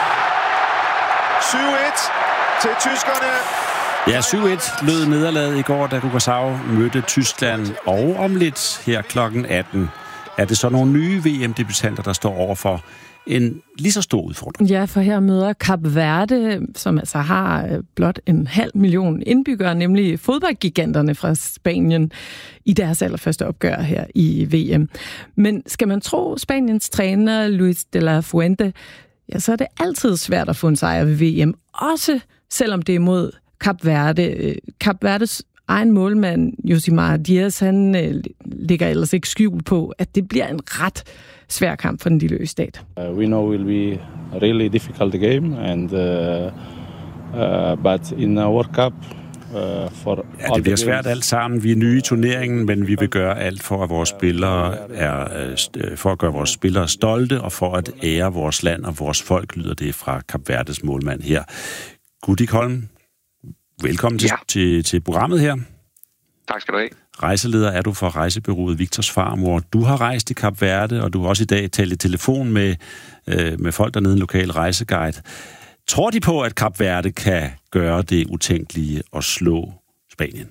syv et til tyskerne. Ja, syv et lød nederlaget i går, da Curaçao mødte Tyskland. Og om lidt her klokken atten er det så nogle nye V M-debutanter, der står overfor en lige så stor udfordring. Ja, for her møder Kap Verde, som altså har blot en halv million indbyggere, nemlig fodboldgiganterne fra Spanien, i deres allerførste opgør her i V M. Men skal man tro Spaniens træner Luis de la Fuente, ja, så er det altid svært at få en sejr ved V M, også selvom det er mod Kap Verde. Kap Verdes egen målmand, Josimar Diaz, han øh, ligger ellers ikke skjult på, at det bliver en ret svær kamp for den lille østat. Uh, we know it will be a really difficult game, and uh, uh, but in a World Cup uh, for ja, det bliver svært alt sammen. Vi er nye i turneringen, men vi vil gøre alt for at vores spillere er for at gøre vores spillere stolte og for at ære vores land og vores folk, lyder det fra Kap Verdes målmand her. Gudik Holm, velkommen til, ja. til, til programmet her. Tak skal du have. Rejseleder er du for rejsebureauet Victors Farmor. Du har rejst i Kap Verde, og du har også i dag talt i telefon med, øh, med folk dernede, en lokal rejseguide. Tror de på, at Kap Verde kan gøre det utænkelige og slå Spanien?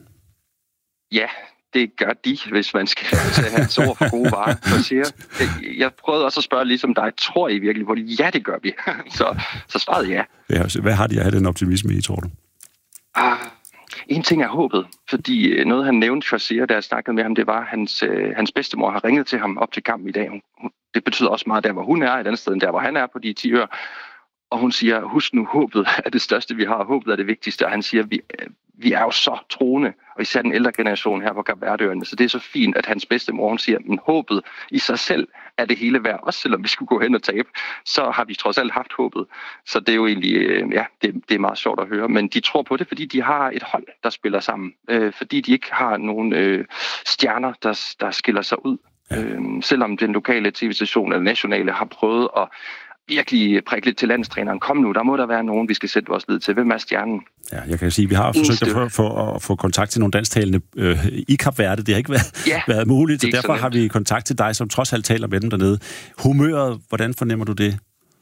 Ja, det gør de, hvis man skal tage hans ord for gode varer. Så siger, jeg prøvede også at spørge ligesom dig, tror I virkelig på det? Ja, det gør vi. så, så svarede ja. ja. Hvad har de at have den optimisme i, tror du? Ah, en ting er håbet, fordi noget han nævnte, Shazier, da jeg snakkede med ham, det var, at hans, øh, hans bedstemor har ringet til ham op til kampen i dag. Hun, det betyder også meget der, hvor hun er, et andet sted end der, hvor han er på de ti øer. Og hun siger, husk nu, håbet er det største, vi har. Håbet er det vigtigste. Og han siger, vi, vi er jo så troende, og især den ældre generation her på Kap Verdeøerne. Så det er så fint, at hans bedstemor, hun siger, men håbet i sig selv er det hele værd. Også selvom vi skulle gå hen og tabe, så har vi trods alt haft håbet. Så det er jo egentlig, ja, det, det er meget sjovt at høre. Men de tror på det, fordi de har et hold, der spiller sammen. Øh, fordi de ikke har nogen øh, stjerner, der, der skiller sig ud. Ja. Øh, selvom den lokale tv-station eller nationale har prøvet at virkelig prikke lidt til landstræneren. Kom nu, der må der være nogen, vi skal sætte vores lid til. Hvem er stjernen? Ja, jeg kan sige, at vi har forsøgt at få, for, at få kontakt til nogle dansktalende øh, i Kap Verde. Det har ikke været, ja, været muligt, så derfor så har vi kontakt til dig, som trods alt taler med dem dernede. Humøret, hvordan fornemmer du det?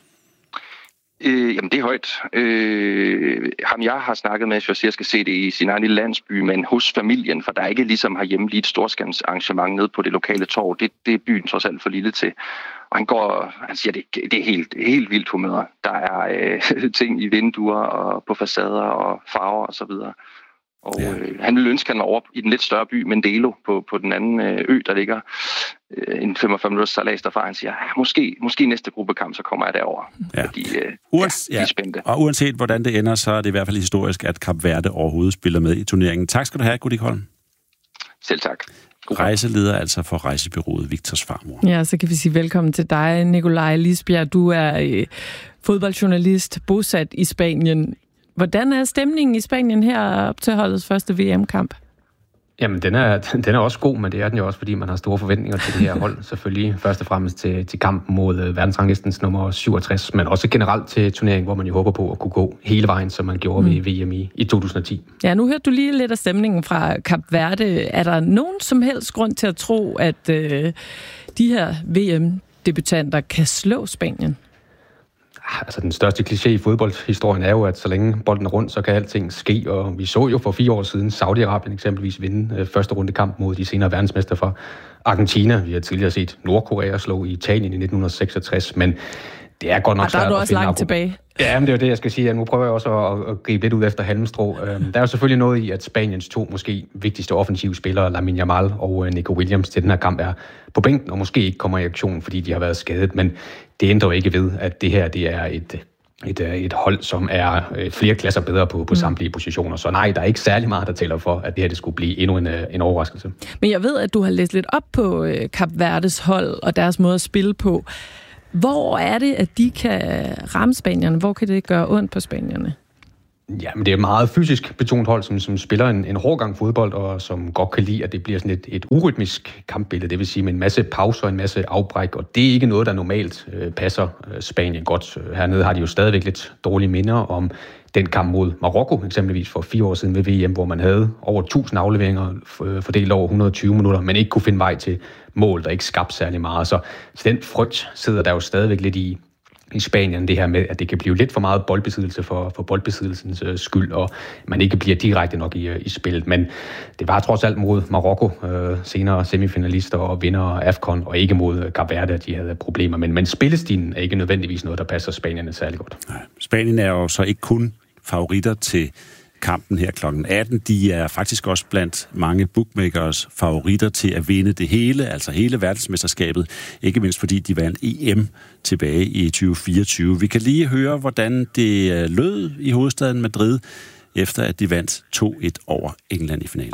Øh, jamen, det er højt. Øh, ham jeg har snakket med, hvis jeg skal se det i sin egen lille landsby, men hos familien, for der er ikke ligesom herhjemme lige et storskærmsarrangement nede på det lokale torv. Det, det er byen trods alt for lille til. Og han går, han siger, det, det er helt, helt vildt humør. Der er øh, ting i vinduer og på facader og farver og så videre. Og ja. øh, han ville ønske, at han var over i den lidt større by, Mendelo, på, på den anden øh, ø, der ligger øh, en femogfyrre minutters sejlads derfra. Han siger, måske, måske næste gruppekamp, så kommer jeg derover. Ja. Fordi øh, Uans- ja, de er spændte. Og uanset hvordan det ender, så er det i hvert fald historisk, at Kap Verde overhovedet spiller med i turneringen. Tak skal du have, Gudik Holm. Selv tak. Rejseleder altså for rejsebureauet Victors Farmor. Ja, så kan vi sige velkommen til dig, Nikolaj Lisbjerg. Du er øh, fodboldjournalist, bosat i Spanien. Hvordan er stemningen i Spanien her op til holdets første V M-kamp? Jamen, den er, den er også god, men det er den jo også, fordi man har store forventninger til det her hold. Selvfølgelig først og fremmest til, til kampen mod verdensranglistens nummer syvogtres, men også generelt til turneringen, hvor man jo håber på at kunne gå hele vejen, som man gjorde mm. ved V M i, i to tusind og ti. Ja, nu hørte du lige lidt af stemningen fra Kap Verde. Er der nogen som helst grund til at tro, at øh, de her V M-debutanter kan slå Spanien? altså den største kliché i fodboldhistorien er jo, at så længe bolden er rundt, så kan alting ske, og vi så jo for fire år siden Saudi-Arabien eksempelvis vinde øh, første rundekamp mod de senere verdensmester fra Argentina. Vi har tidligere set Nordkorea slå i Italien i nitten seksogtres, men det er godt nok svært at finde. Der er du også langt tilbage. Ja, men det er jo det, jeg skal sige. Nu prøver jeg også at, at gribe lidt ud efter halmstrå. Der er jo selvfølgelig noget i, at Spaniens to måske vigtigste offensive spillere, Lamine Yamal og Nico Williams, til den her kamp er på bænken, og måske ikke kommer i aktion, fordi de har været skadet. Men det ændrer jo ikke ved, at det her det er et, et, et hold, som er flere klasser bedre på, på samtlige positioner. Så nej, der er ikke særlig meget, der taler for, at det her det skulle blive endnu en, en overraskelse. Men jeg ved, at du har læst lidt op på Kap Verdes hold og deres måde at spille på. Hvor er det, at de kan ramme spanierne? Hvor kan det gøre ondt på spanierne? Ja, men det er et meget fysisk betont hold, som, som spiller en, en hård gang fodbold, og som godt kan lide, at det bliver sådan et, et urytmisk kampbillede. Det vil sige med en masse pauser og en masse afbræk, og det er ikke noget, der normalt øh, passer øh, Spanien godt. Hernede har de jo stadigvæk lidt dårlige minder om den kamp mod Marokko, eksempelvis for fire år siden ved V M, hvor man havde over tusind afleveringer fordelt over et hundrede og tyve minutter, men ikke kunne finde vej til mål, der ikke skabte særlig meget. Så, så den frygt sidder der jo stadigvæk lidt i, i Spanien, det her med, at det kan blive lidt for meget boldbesiddelse for, for boldbesiddelsens øh, skyld, og man ikke bliver direkte nok i, i spillet. Men det var trods alt mod Marokko, øh, senere semifinalister og vinder af AFCON, og ikke mod Kap Verde, at de havde problemer. Men, men spillestilen er ikke nødvendigvis noget, der passer Spanierne særlig godt. Nej. Spanien er jo så ikke kun favoritter til kampen her klokken atten. De er faktisk også blandt mange bookmakers favoritter til at vinde det hele, altså hele verdensmesterskabet, ikke mindst fordi de vandt E M tilbage i tyve fireogtyve. Vi kan lige høre, hvordan det lød i hovedstaden Madrid, efter at de vandt to et over England i finalen.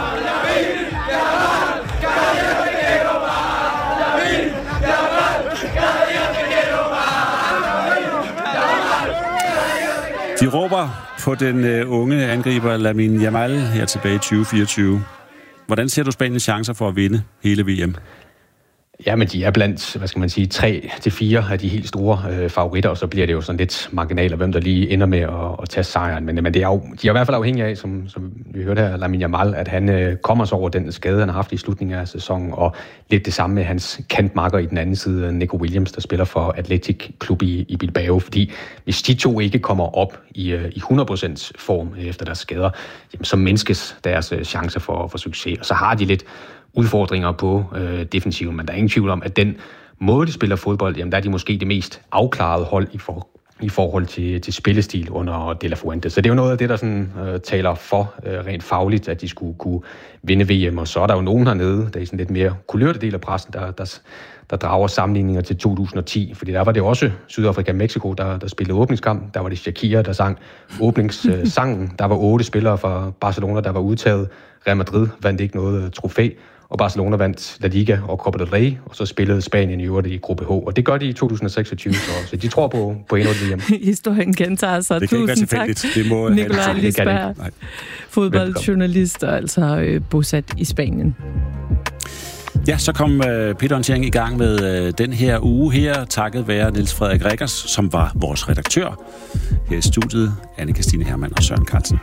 De råber på den uh, unge angriber Lamine Yamal her tilbage i tyve fireogtyve. Hvordan ser du Spaniens chancer for at vinde hele V M? Ja, men de er blandt, hvad skal man sige, tre til fire af de helt store øh, favoritter, og så bliver det jo sådan lidt marginaler, hvem der lige ender med at, at tage sejren. Men, men det er jo, de er i hvert fald afhængige af, som, som vi hørte her, Lamine Yamal, at han øh, kommer så over den skade, han har haft i slutningen af sæsonen, og lidt det samme med hans kantmarker i den anden side, Nico Williams, der spiller for Athletic Club i, i Bilbao. Fordi hvis de to ikke kommer op i, øh, i hundrede procent form efter deres skader, jamen, så mindskes deres øh, chancer for, for succes. Og så har de lidt udfordringer på øh, defensiven, men der er ingen tvivl om, at den måde, de spiller fodbold, jamen der er de måske det mest afklarede hold i, for, i forhold til, til spillestil under De La Fuente. Så det er jo noget af det, der sådan, øh, taler for øh, rent fagligt, at de skulle kunne vinde V M, og så er der jo nogen hernede, der er sådan lidt mere kulørte del af pressen, der, der, der drager sammenligninger til to tusind og ti, fordi der var det også Sydafrika-Mexico, der, der spillede åbningskamp. Der var det Shakira, der sang åbningssangen. Der var otte spillere fra Barcelona, der var udtaget. Real Madrid vandt ikke noget trofæ, og Barcelona vandt La Liga og Copa del Rey, og så spillede Spanien i øvrigt i gruppe H. Og det gør de i to tusind og seksogtyve, så, så de tror på, på endnu et V M. Historien gentager sig. Det kan ikke være tilfældigt. Det må Nikolaj Lisberg, fodboldjournalist og altså øh, bosat i Spanien. Ja, så kom øh, Peter Orientering i gang med øh, den her uge her, takket være Niels Frederik Rikkers, som var vores redaktør her i studiet, Anne-Kristine Hermann og Søren Carlsen.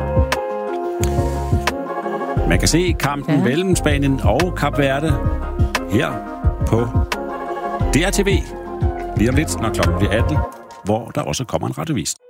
Man kan se kampen ja. mellem Spanien og Kap Verde her på D R T V lige om lidt, når klokken bliver atten, hvor der også kommer en radiovis.